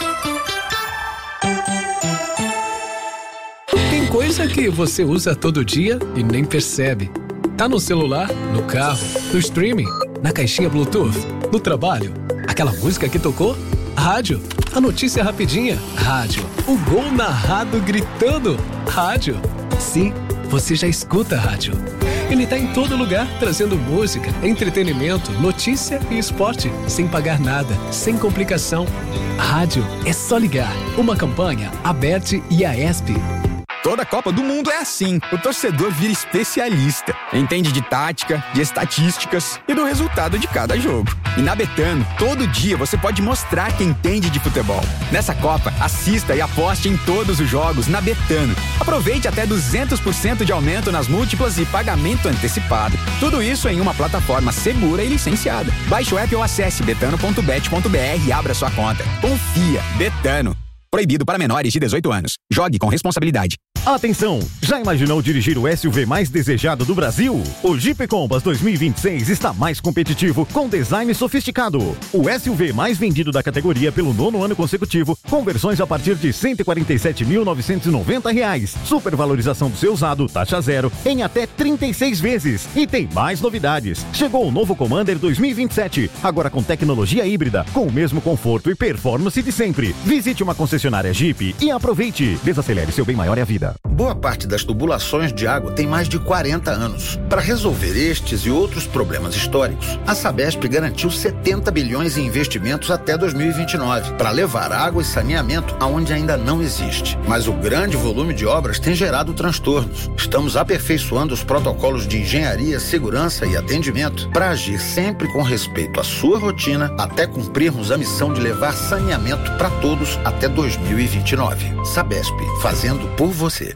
Speaker 11: Tem coisa que você usa todo dia e nem percebe. Tá no celular, no carro, no streaming, na caixinha Bluetooth, no trabalho. Aquela música que tocou? Rádio. A notícia rapidinha? Rádio. O gol narrado gritando? Rádio. Sim, você já escuta rádio. Ele tá em todo lugar, trazendo música, entretenimento, notícia e esporte, sem pagar nada, sem complicação. Rádio é só ligar. Uma campanha, Aberte e a ESP.
Speaker 12: Toda Copa do Mundo é assim. O torcedor vira especialista. Entende de tática, de estatísticas e do resultado de cada jogo. E na Betano, todo dia você pode mostrar que entende de futebol. Nessa Copa, assista e aposte em todos os jogos na Betano. Aproveite até duzentos por cento de aumento nas múltiplas e pagamento antecipado. Tudo isso em uma plataforma segura e licenciada. Baixe o app ou acesse betano ponto bet ponto br e abra sua conta. Confia. Betano. Proibido para menores de dezoito anos. Jogue com responsabilidade.
Speaker 13: Atenção! Já imaginou dirigir o S U V mais desejado do Brasil? O Jeep Compass dois mil e vinte e seis está mais competitivo, com design sofisticado. O S U V mais vendido da categoria pelo nono ano consecutivo, com versões a partir de cento e quarenta e sete mil novecentos e noventa reais. Supervalorização do seu usado, taxa zero, em até trinta e seis vezes. E tem mais novidades. Chegou o novo Commander dois mil e vinte e sete, agora com tecnologia híbrida, com o mesmo conforto e performance de sempre. Visite uma concessionária Jeep e aproveite. Desacelere, seu bem maior é a vida.
Speaker 14: Boa parte das tubulações de água tem mais de quarenta anos. Para resolver estes e outros problemas históricos, a Sabesp garantiu setenta bilhões em investimentos até dois mil e vinte e nove, para levar água e saneamento aonde ainda não existe. Mas o grande volume de obras tem gerado transtornos. Estamos aperfeiçoando os protocolos de engenharia, segurança e atendimento para agir sempre com respeito à sua rotina, até cumprirmos a missão de levar saneamento para todos até dois mil e vinte e nove. Sabesp, fazendo por você.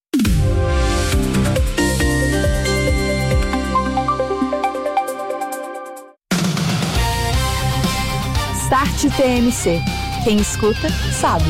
Speaker 7: Start T M C. Quem escuta, sabe.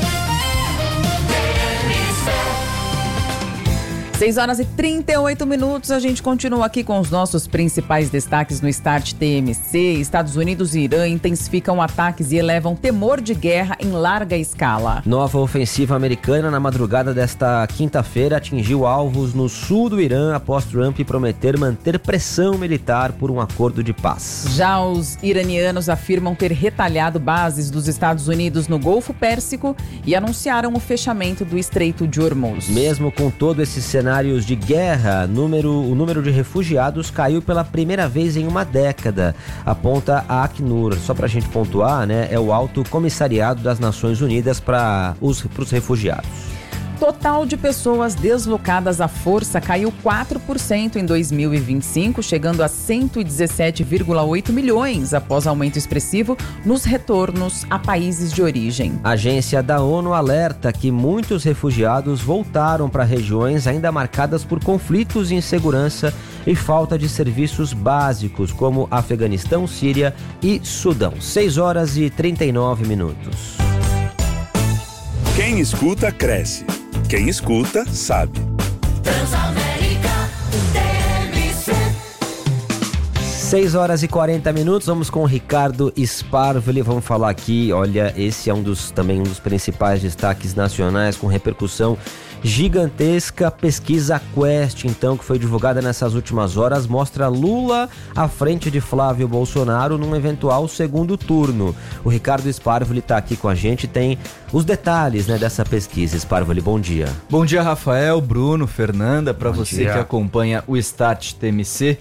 Speaker 1: seis horas e trinta e oito minutos, a gente continua aqui com os nossos principais destaques no Start T M C. Estados Unidos e Irã intensificam ataques e elevam temor de guerra em larga escala.
Speaker 4: Nova ofensiva americana na madrugada desta quinta-feira atingiu alvos no sul do Irã após Trump prometer manter pressão militar por um acordo de paz.
Speaker 1: Já os iranianos afirmam ter retalhado bases dos Estados Unidos no Golfo Pérsico e anunciaram o fechamento do Estreito de Hormuz.
Speaker 4: Mesmo com todo esse cenário de guerra, número, o número de refugiados caiu pela primeira vez em uma década, aponta a Acnur. Só para a gente pontuar, né, é o Alto Comissariado das Nações Unidas para os pros refugiados.
Speaker 1: Total de pessoas deslocadas à força caiu quatro por cento em dois mil e vinte e cinco, chegando a cento e dezessete vírgula oito milhões, após aumento expressivo nos retornos a países de origem.
Speaker 4: A agência da ONU alerta que muitos refugiados voltaram para regiões ainda marcadas por conflitos e insegurança e falta de serviços básicos, como Afeganistão, Síria e Sudão. seis horas e trinta e nove minutos.
Speaker 9: Quem escuta, cresce. Quem escuta, sabe.
Speaker 15: Transamérica T M C.
Speaker 4: seis horas e quarenta minutos, vamos com o Ricardo Sparvoli. Vamos falar aqui, olha, esse é um dos, também um dos principais destaques nacionais com repercussão gigantesca. Pesquisa Quest, então, que foi divulgada nessas últimas horas, mostra Lula à frente de Flávio Bolsonaro num eventual segundo turno. O Ricardo Sparvoli está aqui com a gente, tem os detalhes, né, dessa pesquisa. Sparvoli, bom dia.
Speaker 16: Bom dia, Rafael, Bruno, Fernanda, para você
Speaker 3: dia.
Speaker 16: que acompanha o Start T M C.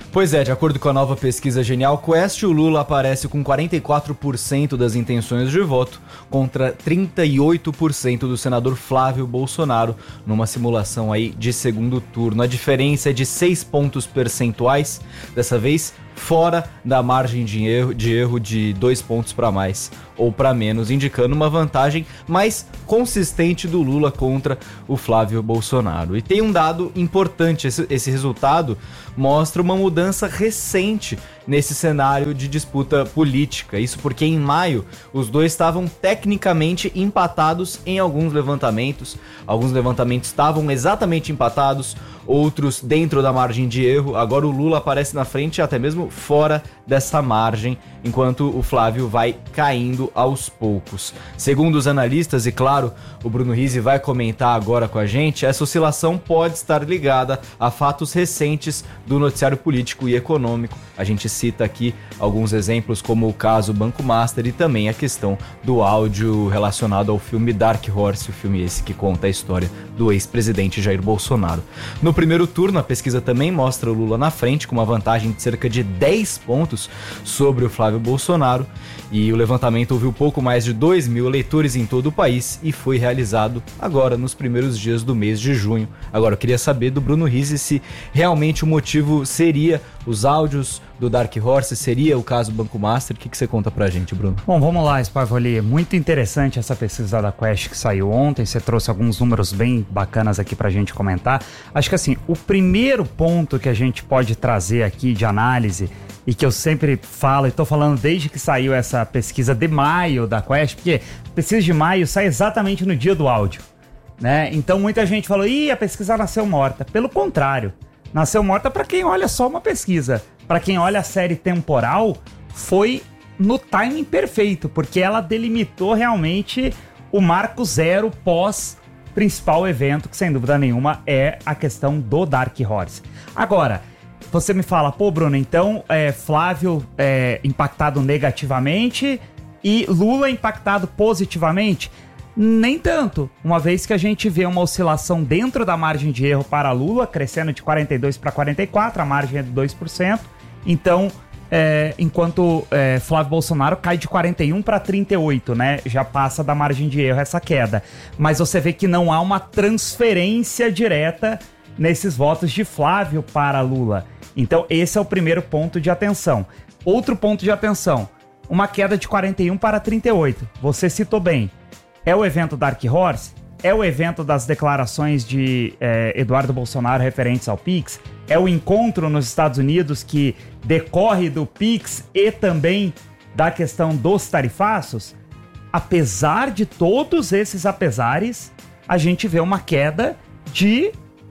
Speaker 16: Pois é, de acordo com a nova pesquisa Genial Quest, o Lula aparece com quarenta e quatro por cento das intenções de voto contra trinta e oito por cento do senador Flávio Bolsonaro numa simulação aí de segundo turno. A diferença é de seis pontos percentuais, dessa vez fora da margem de erro de, erro de dois pontos para mais ou para menos, indicando uma vantagem mais consistente do Lula contra o Flávio Bolsonaro. E tem um dado importante, esse, esse resultado mostra uma mudança recente nesse cenário de disputa política. Isso porque em maio os dois estavam tecnicamente empatados em alguns levantamentos. Alguns levantamentos estavam exatamente empatados, outros dentro da margem de erro. Agora o Lula aparece na frente, até mesmo fora dessa margem, enquanto o Flávio vai caindo aos poucos. Segundo os analistas, e claro, o Bruno Rizzi vai comentar agora com a gente, essa oscilação pode estar ligada a fatos recentes do noticiário político e econômico. A gente cita aqui alguns exemplos, como o caso Banco Master e também a questão do áudio relacionado ao filme Dark Horse, o filme esse que conta a história do ex-presidente Jair Bolsonaro. No primeiro turno, a pesquisa também mostra o Lula na frente, com uma vantagem de cerca de dez pontos sobre o Flávio Bolsonaro, e o levantamento ouviu pouco mais de dois mil eleitores em todo o país e foi realizado agora nos primeiros dias do mês de junho. Agora eu queria saber do Bruno Rizzi se realmente o motivo seria os áudios do Dark Horse, seria o caso Banco Master. O que, que você conta pra gente, Bruno?
Speaker 3: Bom, vamos lá, Sparvoli. Muito interessante essa pesquisa da Quest que saiu ontem. Você trouxe alguns números bem bacanas aqui pra gente comentar. Acho que assim, o primeiro ponto que a gente pode trazer aqui de análise, e que eu sempre falo, e tô falando desde que saiu essa pesquisa de maio da Quest, porque a pesquisa de maio sai exatamente no dia do áudio, né? Então muita gente falou, ih, a pesquisa nasceu morta. Pelo contrário, nasceu morta para quem olha só uma pesquisa. Para quem olha a série temporal, foi no timing perfeito, porque ela delimitou realmente o marco zero pós principal evento, que sem dúvida nenhuma é a questão do Dark Horse. Agora, você me fala, pô, Bruno, então é, Flávio é, impactado negativamente e Lula impactado positivamente? Nem tanto, uma vez que a gente vê uma oscilação dentro da margem de erro para Lula, crescendo de quarenta e dois para quarenta e quatro, a margem é de dois por cento. Então, é, enquanto é, Flávio Bolsonaro cai de quarenta e um para trinta e oito, né? Já passa da margem de erro essa queda. Mas você vê que não há uma transferência direta nesses votos de Flávio para Lula. Então, esse é o primeiro ponto de atenção. Outro ponto de atenção, uma queda de quarenta e um para trinta e oito. Você citou bem. É o evento Dark Horse? É o evento das declarações de eh, Eduardo Bolsonaro referentes ao Pix? É o encontro nos Estados Unidos que decorre do Pix e também da questão dos tarifaços? Apesar de todos esses apesares, a gente vê uma queda de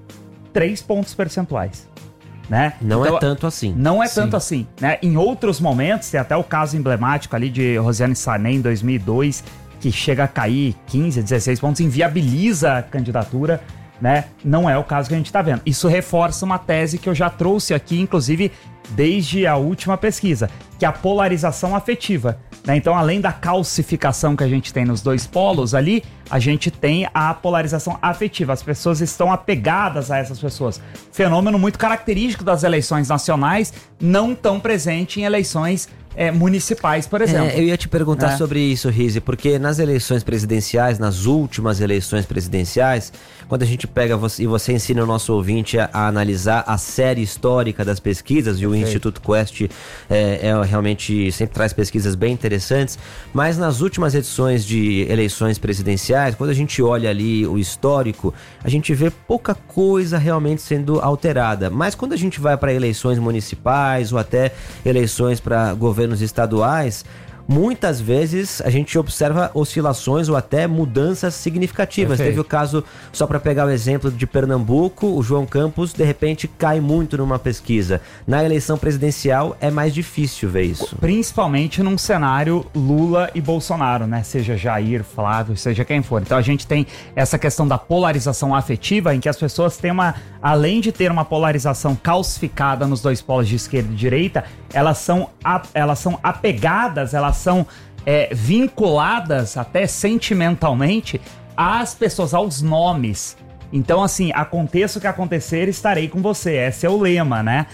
Speaker 3: três pontos percentuais. Né?
Speaker 4: Não
Speaker 3: então,
Speaker 4: é tanto assim.
Speaker 3: Não é
Speaker 4: Sim.
Speaker 3: tanto assim. Né? Em outros momentos, tem até o caso emblemático ali de Rosiane Sané em dois mil e dois, que chega a cair quinze, dezesseis pontos, inviabiliza a candidatura, né? Não é o caso que a gente está vendo. Isso reforça uma tese que eu já trouxe aqui, inclusive desde a última pesquisa, que é a polarização afetiva. Né? Então, além da calcificação que a gente tem nos dois polos ali, a gente tem a polarização afetiva. As pessoas estão apegadas a essas pessoas. Fenômeno muito característico das eleições nacionais, não tão presente em eleições é, municipais, por exemplo.
Speaker 4: É, eu ia te perguntar
Speaker 3: é.
Speaker 4: sobre isso, Rizzi, porque nas eleições presidenciais, nas últimas eleições presidenciais, quando a gente pega você, e você ensina o nosso ouvinte a, a analisar a série histórica das pesquisas, e o Perfeito. Instituto Quest é, é realmente sempre traz pesquisas bem interessantes, mas nas últimas edições de eleições presidenciais, quando a gente olha ali o histórico, a gente vê pouca coisa realmente sendo alterada. Mas quando a gente vai para eleições municipais ou até eleições para governos estaduais, muitas vezes a gente observa oscilações ou até mudanças significativas. Perfeito. Teve o caso, só para pegar o exemplo de Pernambuco, o João Campos de repente cai muito numa pesquisa. Na eleição presidencial é mais difícil ver isso.
Speaker 3: Principalmente num cenário Lula e Bolsonaro, né? Seja Jair, Flávio, seja quem for. Então a gente tem essa questão da polarização afetiva, em que as pessoas têm uma, além de ter uma polarização calcificada nos dois polos de esquerda e direita, elas são, elas são apegadas, elas são é, vinculadas até sentimentalmente às pessoas, aos nomes. Então, assim, aconteça o que acontecer, estarei com você. Esse é o lema, né?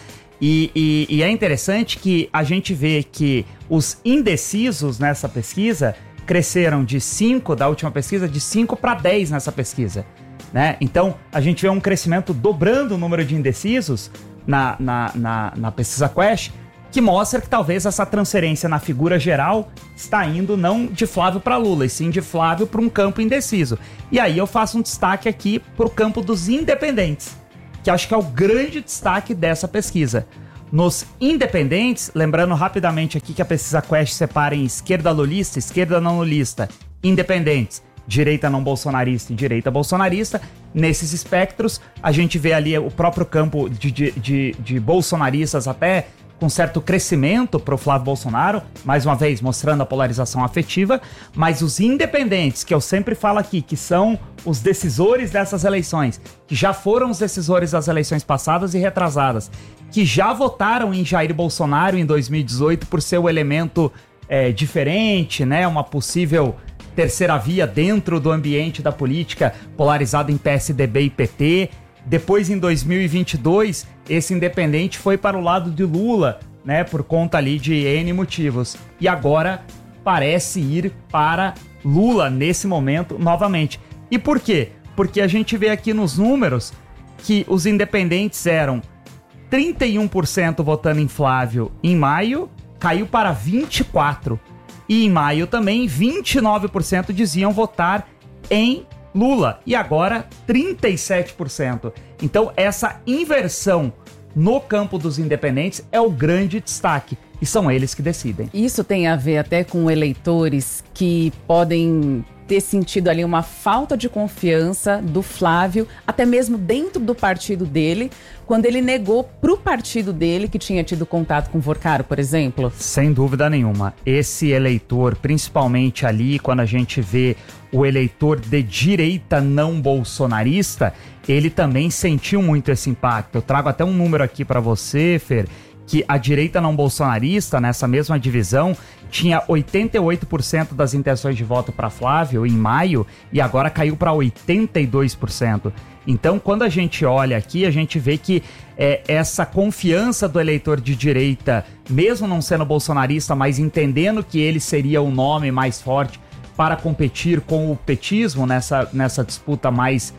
Speaker 3: E, e, e é interessante que a gente vê que os indecisos nessa pesquisa cresceram de cinco, da última pesquisa, de cinco para dez nessa pesquisa, né? Então, a gente vê um crescimento dobrando o número de indecisos na, na, na, na pesquisa Quest, que mostra que talvez essa transferência na figura geral está indo não de Flávio para Lula, e sim de Flávio para um campo indeciso. E aí eu faço um destaque aqui para o campo dos independentes, que acho que é o grande destaque dessa pesquisa. Nos independentes, lembrando rapidamente aqui que a pesquisa Quest separa em esquerda lulista, esquerda não lulista, independentes, direita não bolsonarista e direita bolsonarista. Nesses espectros, a gente vê ali o próprio campo de, de, de, de bolsonaristas até com certo crescimento para o Flávio Bolsonaro, mais uma vez mostrando a polarização afetiva, mas os independentes, que eu sempre falo aqui, que são os decisores dessas eleições, que já foram os decisores das eleições passadas e retrasadas, que já votaram em Jair Bolsonaro em dois mil e dezoito por ser o elemento é, diferente, né, uma possível terceira via dentro do ambiente da política polarizado em P S D B e P T. Depois, em dois mil e vinte e dois, esse independente foi para o lado de Lula, né, por conta ali de N motivos. E agora parece ir para Lula nesse momento novamente. E por quê? Porque a gente vê aqui nos números que os independentes eram trinta e um por cento votando em Flávio em maio, caiu para vinte e quatro por cento. E em maio também, vinte e nove por cento diziam votar em Lula. E agora, trinta e sete por cento. Então, essa inversão no campo dos independentes é o grande destaque. E são eles que decidem.
Speaker 1: Isso tem a ver até com eleitores que podem ter sentido ali uma falta de confiança do Flávio, até mesmo dentro do partido dele, quando ele negou pro partido dele que tinha tido contato com o Vorcaro, por exemplo?
Speaker 3: Sem dúvida nenhuma. Esse eleitor, principalmente ali, quando a gente vê o eleitor de direita não bolsonarista, ele também sentiu muito esse impacto. Eu trago até um número aqui para você, Fer, que a direita não bolsonarista, nessa mesma divisão, tinha oitenta e oito por cento das intenções de voto para Flávio em maio e agora caiu para oitenta e dois por cento. Então, quando a gente olha aqui, a gente vê que é, essa confiança do eleitor de direita, mesmo não sendo bolsonarista, mas entendendo que ele seria o nome mais forte para competir com o petismo nessa, nessa disputa mais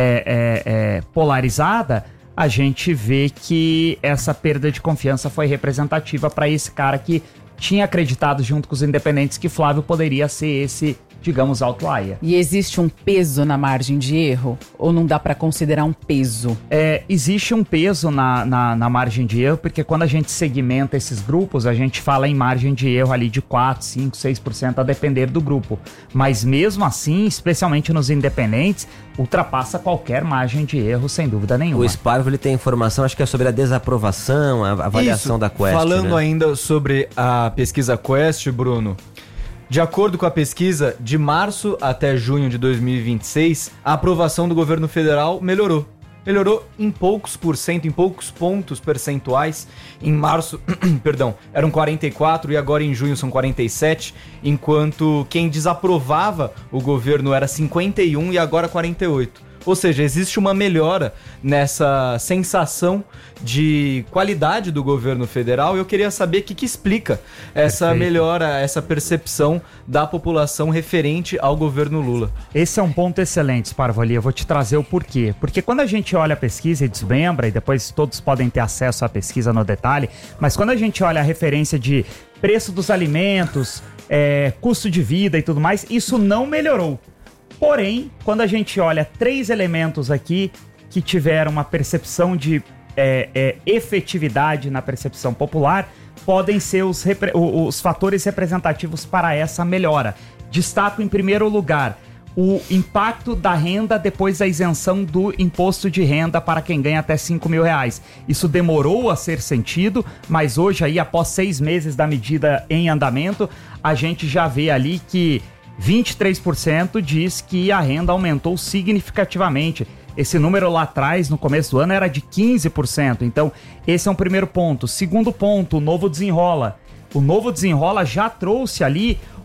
Speaker 3: é, é, é, polarizada, a gente vê que essa perda de confiança foi representativa para esse cara que tinha acreditado junto com os independentes que Flávio poderia ser esse, digamos, outlier.
Speaker 1: E existe um peso na margem de erro? Ou não dá para considerar um peso?
Speaker 3: É, existe um peso na, na, na margem de erro, porque quando a gente segmenta esses grupos, a gente fala em margem de erro ali de quatro, cinco, seis por cento a depender do grupo. Mas mesmo assim, especialmente nos independentes, ultrapassa qualquer margem de erro, sem dúvida nenhuma.
Speaker 4: O Sparvo, ele tem informação, acho que é sobre a desaprovação, a avaliação
Speaker 16: Isso,
Speaker 4: da Quest,
Speaker 16: falando
Speaker 4: né?
Speaker 16: ainda sobre a pesquisa Quest, Bruno, de acordo com a pesquisa, de março até junho de dois mil e vinte e seis, a aprovação do governo federal melhorou. Melhorou em poucos por cento, em poucos pontos percentuais. Em março, perdão, eram quarenta e quatro e agora em junho são quarenta e sete, enquanto quem desaprovava o governo era cinquenta e um e agora quarenta e oito. Ou seja, existe uma melhora nessa sensação de qualidade do governo federal e eu queria saber o que, que explica essa
Speaker 3: Perfeito.
Speaker 16: melhora, essa percepção da população referente ao governo Lula.
Speaker 3: Esse é um ponto excelente, Sparvoli. Eu vou te trazer o porquê. Porque quando a gente olha a pesquisa e desmembra, e depois todos podem ter acesso à pesquisa no detalhe, mas quando a gente olha a referência de preço dos alimentos, é, custo de vida e tudo mais, isso não melhorou. Porém, quando a gente olha três elementos aqui que tiveram uma percepção de é, é, efetividade na percepção popular, podem ser os, repre- os fatores representativos para essa melhora. Destaco em primeiro lugar o impacto da renda depois da isenção do imposto de renda para quem ganha até cinco mil reais. Isso demorou a ser sentido, mas hoje aí, após seis meses da medida em andamento, a gente já vê ali que vinte e três por cento diz que a renda aumentou significativamente. Esse número lá atrás, no começo do ano, era de quinze por cento. Então, esse é um primeiro ponto. Segundo ponto, o Novo Desenrola. O Novo Desenrola já trouxe ali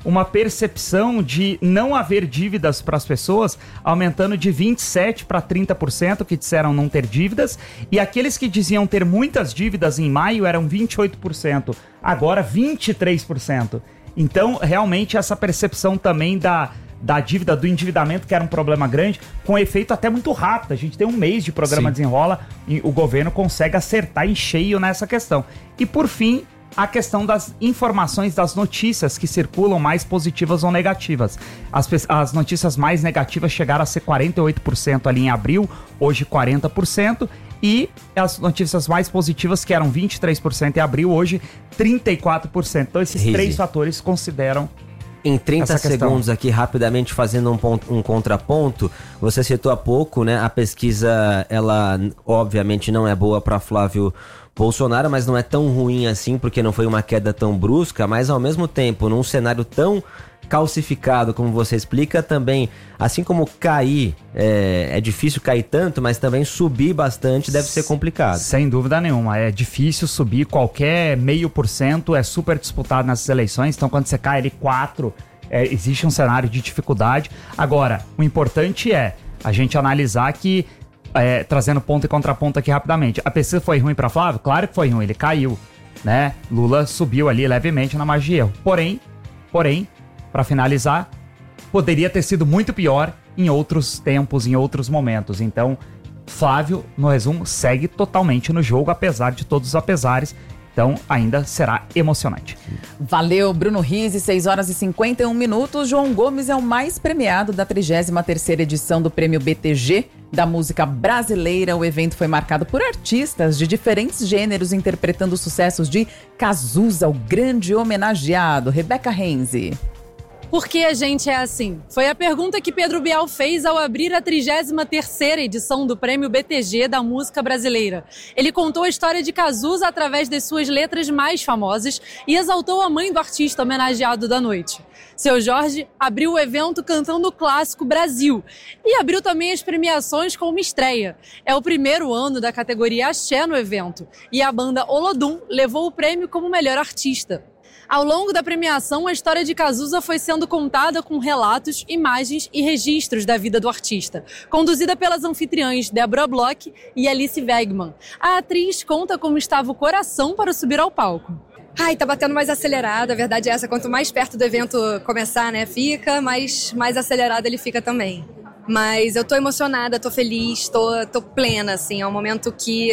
Speaker 3: uma percepção de não haver dívidas para as pessoas, aumentando de vinte e sete por cento para trinta por cento que disseram não ter dívidas, e aqueles que diziam ter muitas dívidas em maio eram vinte e oito por cento, agora vinte e três por cento. Então, realmente, essa percepção também da, da dívida, do endividamento, que era um problema grande, com efeito até muito rápido. A gente tem um mês de programa
Speaker 6: Sim.
Speaker 3: Desenrola e o governo consegue acertar em cheio nessa questão. E, por fim, a questão das informações, das notícias que circulam mais positivas ou negativas. As, as notícias mais negativas chegaram a ser quarenta e oito por cento ali em abril, hoje quarenta por cento, e as notícias mais positivas, que eram vinte e três por cento em abril, hoje trinta e quatro por cento. Então esses
Speaker 4: Rizzi.
Speaker 3: três fatores consideram...
Speaker 4: Em trinta segundos aqui, rapidamente fazendo um, ponto, um contraponto, você citou há pouco, né, a pesquisa, ela obviamente não é boa para Flávio Bolsonaro, mas não é tão ruim assim, porque não foi uma queda tão brusca, mas ao mesmo tempo, num cenário tão calcificado, como você explica, também, assim como cair, é, é difícil cair tanto, mas também subir bastante deve ser complicado.
Speaker 3: Sem dúvida nenhuma, é difícil subir, qualquer meio por cento é super disputado nessas eleições, então quando você cai ali quatro, é, existe um cenário de dificuldade. Agora, o importante é a gente analisar que, é, trazendo ponto e contraponto aqui rapidamente, a pesquisa foi ruim para Flávio? Claro que foi ruim, ele caiu, né? Lula subiu ali levemente na margem de erro, porém, porém, para finalizar, poderia ter sido muito pior em outros tempos, em outros momentos. Então, Flávio, no resumo, segue totalmente no jogo, apesar de todos os apesares. Então, ainda será emocionante.
Speaker 1: Valeu, Bruno Rizzi, seis horas e cinquenta e um minutos. João Gomes é o mais premiado da trigésima terceira edição do Prêmio B T G da música brasileira. O evento foi marcado por artistas de diferentes gêneros interpretando os sucessos de Cazuza, o grande homenageado. Rebeca Renzi.
Speaker 17: Por que a gente é assim? Foi a pergunta que Pedro Bial fez ao abrir a trigésima terceira edição do Prêmio B T G da música brasileira. Ele contou a história de Cazuza através das suas letras mais famosas e exaltou a mãe do artista homenageado da noite. Seu Jorge abriu o evento cantando o clássico Brasil e abriu também as premiações com uma estreia. É o primeiro ano da categoria Axé no evento e a banda Olodum levou o prêmio como melhor artista. Ao longo da premiação, a história de Cazuza foi sendo contada com relatos, imagens e registros da vida do artista, conduzida pelas anfitriãs Débora Bloch e Alice Wegman. A atriz conta como estava o coração para subir ao palco.
Speaker 18: Ai, tá batendo mais acelerado, a verdade é essa, quanto mais perto do evento começar, né, fica, mais, mais acelerado ele fica também. Mas eu tô emocionada, tô feliz, tô, tô plena, assim, é um momento que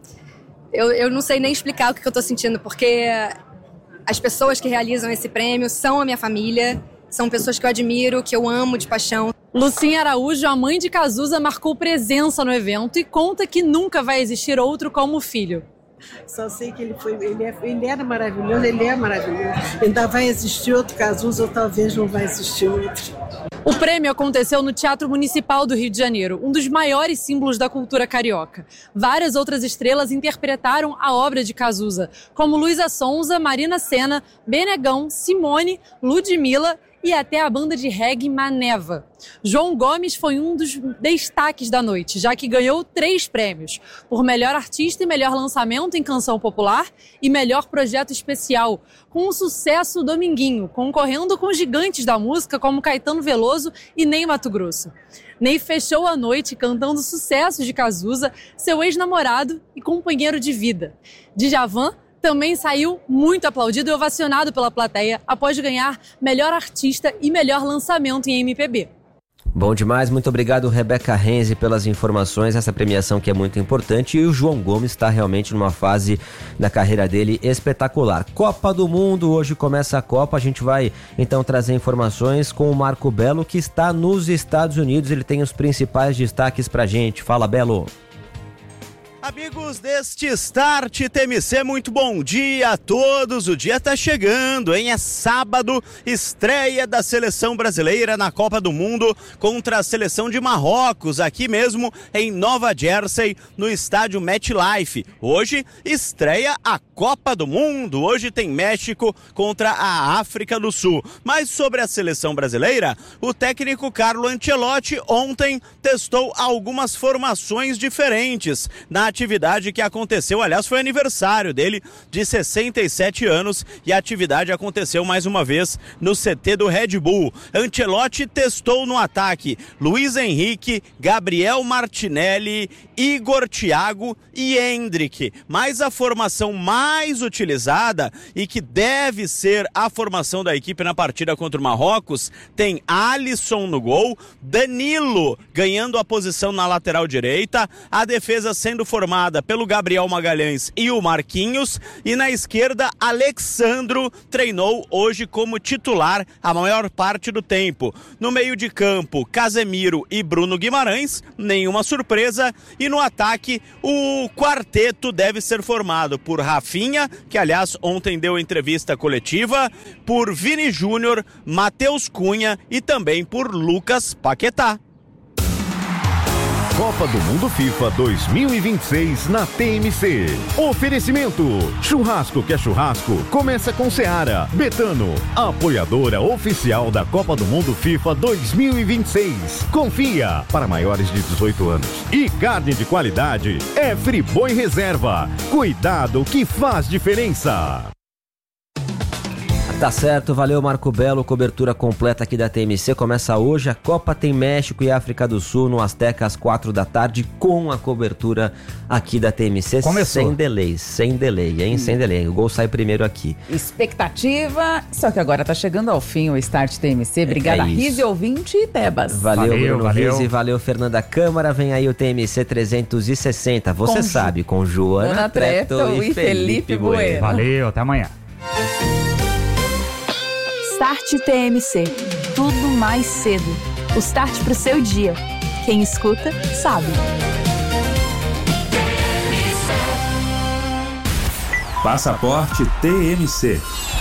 Speaker 18: eu, eu não sei nem explicar o que eu tô sentindo, porque as pessoas que realizam esse prêmio são a minha família, são pessoas que eu admiro, que eu amo de paixão.
Speaker 17: Lucinha Araújo, a mãe de Cazuza, marcou presença no evento e conta que nunca vai existir outro como o filho.
Speaker 19: Só sei que ele, foi, ele, é, ele era maravilhoso, ele é maravilhoso. Ainda vai existir outro Cazuza ou talvez não vai existir outro.
Speaker 17: O prêmio aconteceu no Teatro Municipal do Rio de Janeiro, um dos maiores símbolos da cultura carioca. Várias outras estrelas interpretaram a obra de Cazuza, como Luísa Sonza, Marina Sena, Benegão, Simone, Ludmilla e até a banda de reggae Maneva. João Gomes foi um dos destaques da noite, já que ganhou três prêmios, por melhor artista e melhor lançamento em canção popular e melhor projeto especial, com o sucesso Dominguinho, concorrendo com gigantes da música como Caetano Veloso e Ney Matogrosso. Ney fechou a noite cantando sucessos de Cazuza, seu ex-namorado e companheiro de vida. Djavan também saiu muito aplaudido e ovacionado pela plateia após ganhar melhor artista e melhor lançamento em M P B.
Speaker 4: Bom demais, muito obrigado Rebeca Renzi pelas informações, essa premiação que é muito importante, e o João Gomes está realmente numa fase da carreira dele espetacular. Copa do Mundo, hoje começa a Copa, a gente vai então trazer informações com o Marco Belo, que está nos Estados Unidos, ele tem os principais destaques pra gente. Fala, Belo.
Speaker 20: Amigos deste Start T M C, muito bom dia a todos. O dia tá chegando, hein? É sábado, estreia da seleção brasileira na Copa do Mundo contra a seleção de Marrocos, aqui mesmo em Nova Jersey, no estádio MetLife. Hoje estreia a Copa do Mundo. Hoje tem México contra a África do Sul. Mas sobre a seleção brasileira, o técnico Carlo Ancelotti ontem testou algumas formações diferentes na atividade que aconteceu, aliás, foi aniversário dele de sessenta e sete anos e a atividade aconteceu mais uma vez no C T do Red Bull. Ancelotti testou no ataque Luiz Henrique, Gabriel Martinelli, Igor Thiago e Endrick. Mas a formação mais utilizada e que deve ser a formação da equipe na partida contra o Marrocos tem Alisson no gol, Danilo ganhando a posição na lateral direita, a defesa sendo formada pelo Gabriel Magalhães e o Marquinhos, e na esquerda Alexandro treinou hoje como titular a maior parte do tempo. No meio de campo, Casemiro e Bruno Guimarães, nenhuma surpresa, e no ataque o quarteto deve ser formado por Rafinha, que aliás ontem deu entrevista coletiva, por Vini Júnior, Matheus Cunha e também por Lucas Paquetá.
Speaker 13: Copa do Mundo FIFA dois mil e vinte e seis na T M C. Oferecimento: churrasco que é churrasco, começa com Seara. Betano, apoiadora oficial da Copa do Mundo FIFA dois mil e vinte e seis. Confia, para maiores de dezoito anos. E carne de qualidade é Friboi Reserva. Cuidado que faz diferença.
Speaker 4: Tá certo, valeu Marco Belo, cobertura completa aqui da T M C. Começa hoje, a Copa tem México e África do Sul no Azteca às quatro da tarde, com a cobertura aqui da T M C.
Speaker 1: Começou.
Speaker 4: Sem delay, sem delay, hein? Hum. Sem delay, o gol sai primeiro aqui.
Speaker 1: Expectativa, só que agora tá chegando ao fim o Start T M C. Obrigada, é Rize, ouvinte e Tebas.
Speaker 4: Valeu, valeu Bruno
Speaker 3: valeu.
Speaker 4: Rize, valeu Fernanda Câmara, vem aí o T M C trezentos e sessenta. Você com sabe, com Joana, Joana Trepto e, e Felipe, Felipe Bueno. Bueno.
Speaker 3: Valeu, até amanhã.
Speaker 7: Start T M C. Tudo mais cedo. O start pro seu dia. Quem escuta, sabe.
Speaker 9: Passaporte T M C.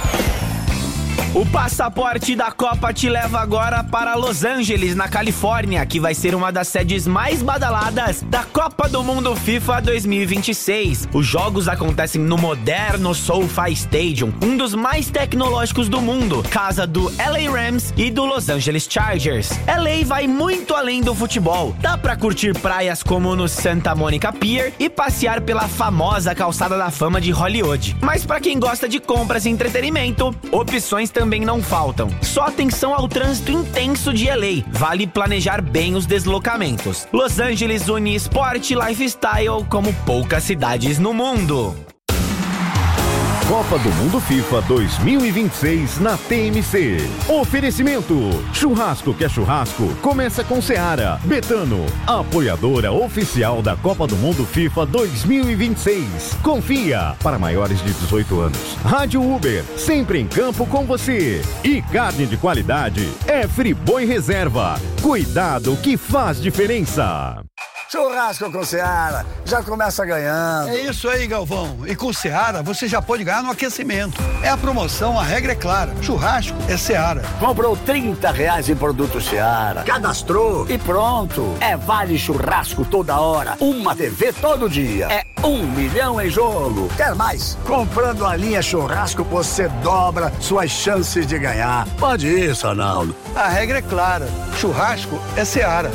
Speaker 21: O passaporte da Copa te leva agora para Los Angeles, na Califórnia, que vai ser uma das sedes mais badaladas da Copa do Mundo FIFA dois mil e vinte e seis. Os jogos acontecem no moderno SoFi Stadium, um dos mais tecnológicos do mundo, casa do L A Rams e do Los Angeles Chargers. L A vai muito além do futebol. Dá pra curtir praias como no Santa Monica Pier e passear pela famosa calçada da fama de Hollywood. Mas pra quem gosta de compras e entretenimento, opções também também não faltam. Só atenção ao trânsito intenso de L A. Vale planejar bem os deslocamentos. Los Angeles une esporte e lifestyle como poucas cidades no mundo.
Speaker 13: Copa do Mundo FIFA dois mil e vinte e seis na T M C. Oferecimento: churrasco que é churrasco, começa com Seara. Betano, apoiadora oficial da Copa do Mundo FIFA dois mil e vinte e seis. Confia, para maiores de dezoito anos. Rádio Uber, sempre em campo com você. E carne de qualidade é Friboi Reserva. Cuidado que faz diferença.
Speaker 22: Churrasco com Seara, já começa ganhando.
Speaker 23: É isso aí, Galvão. E com Seara, você já pode ganhar no aquecimento. É a promoção, a regra é clara. Churrasco é Seara.
Speaker 22: Comprou trinta reais em produto Seara, cadastrou e pronto. É vale churrasco toda hora, uma T V todo dia. É um milhão em jogo. Quer mais? Comprando a linha churrasco, você dobra suas chances de ganhar. Pode isso, Arnaldo.
Speaker 23: A regra é clara. Churrasco é Seara.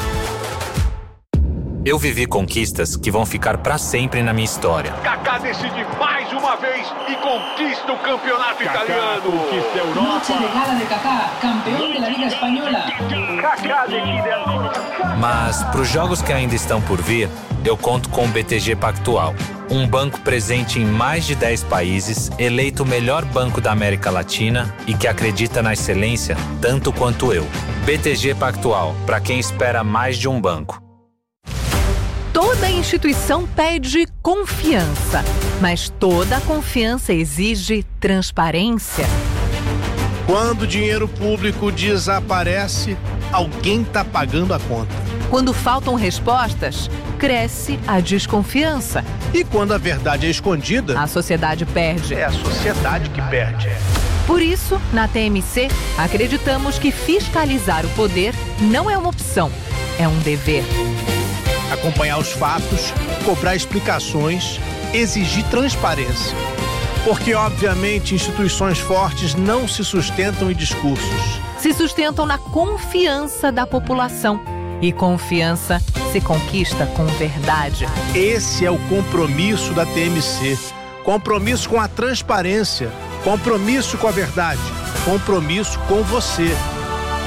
Speaker 24: Eu vivi conquistas que vão ficar pra sempre na minha história.
Speaker 25: Kaká decide mais uma vez e conquista o campeonato Kaká italiano. Conquista a Europa.
Speaker 26: Noche de gala de Kaká, campeão da Liga Espanhola.
Speaker 25: Kaká decide agora.
Speaker 24: Mas pros jogos que ainda estão por vir, eu conto com o B T G Pactual. Um banco presente em mais de dez países, eleito o melhor banco da América Latina e que acredita na excelência tanto quanto eu. B T G Pactual, para quem espera mais de um banco.
Speaker 27: Toda instituição pede confiança, mas toda confiança exige transparência.
Speaker 28: Quando o dinheiro público desaparece, alguém está pagando a conta.
Speaker 27: Quando faltam respostas, cresce a desconfiança.
Speaker 28: E quando a verdade é escondida,
Speaker 27: a sociedade perde.
Speaker 28: É a sociedade que perde.
Speaker 27: Por isso, na T M C, acreditamos que fiscalizar o poder não é uma opção, é um dever.
Speaker 28: Acompanhar os fatos, cobrar explicações, exigir transparência. Porque, obviamente, instituições fortes não se sustentam em discursos.
Speaker 27: Se sustentam na confiança da população. E confiança se conquista com verdade.
Speaker 28: Esse é o compromisso da T M C. Compromisso com a transparência, compromisso com a verdade, compromisso com você.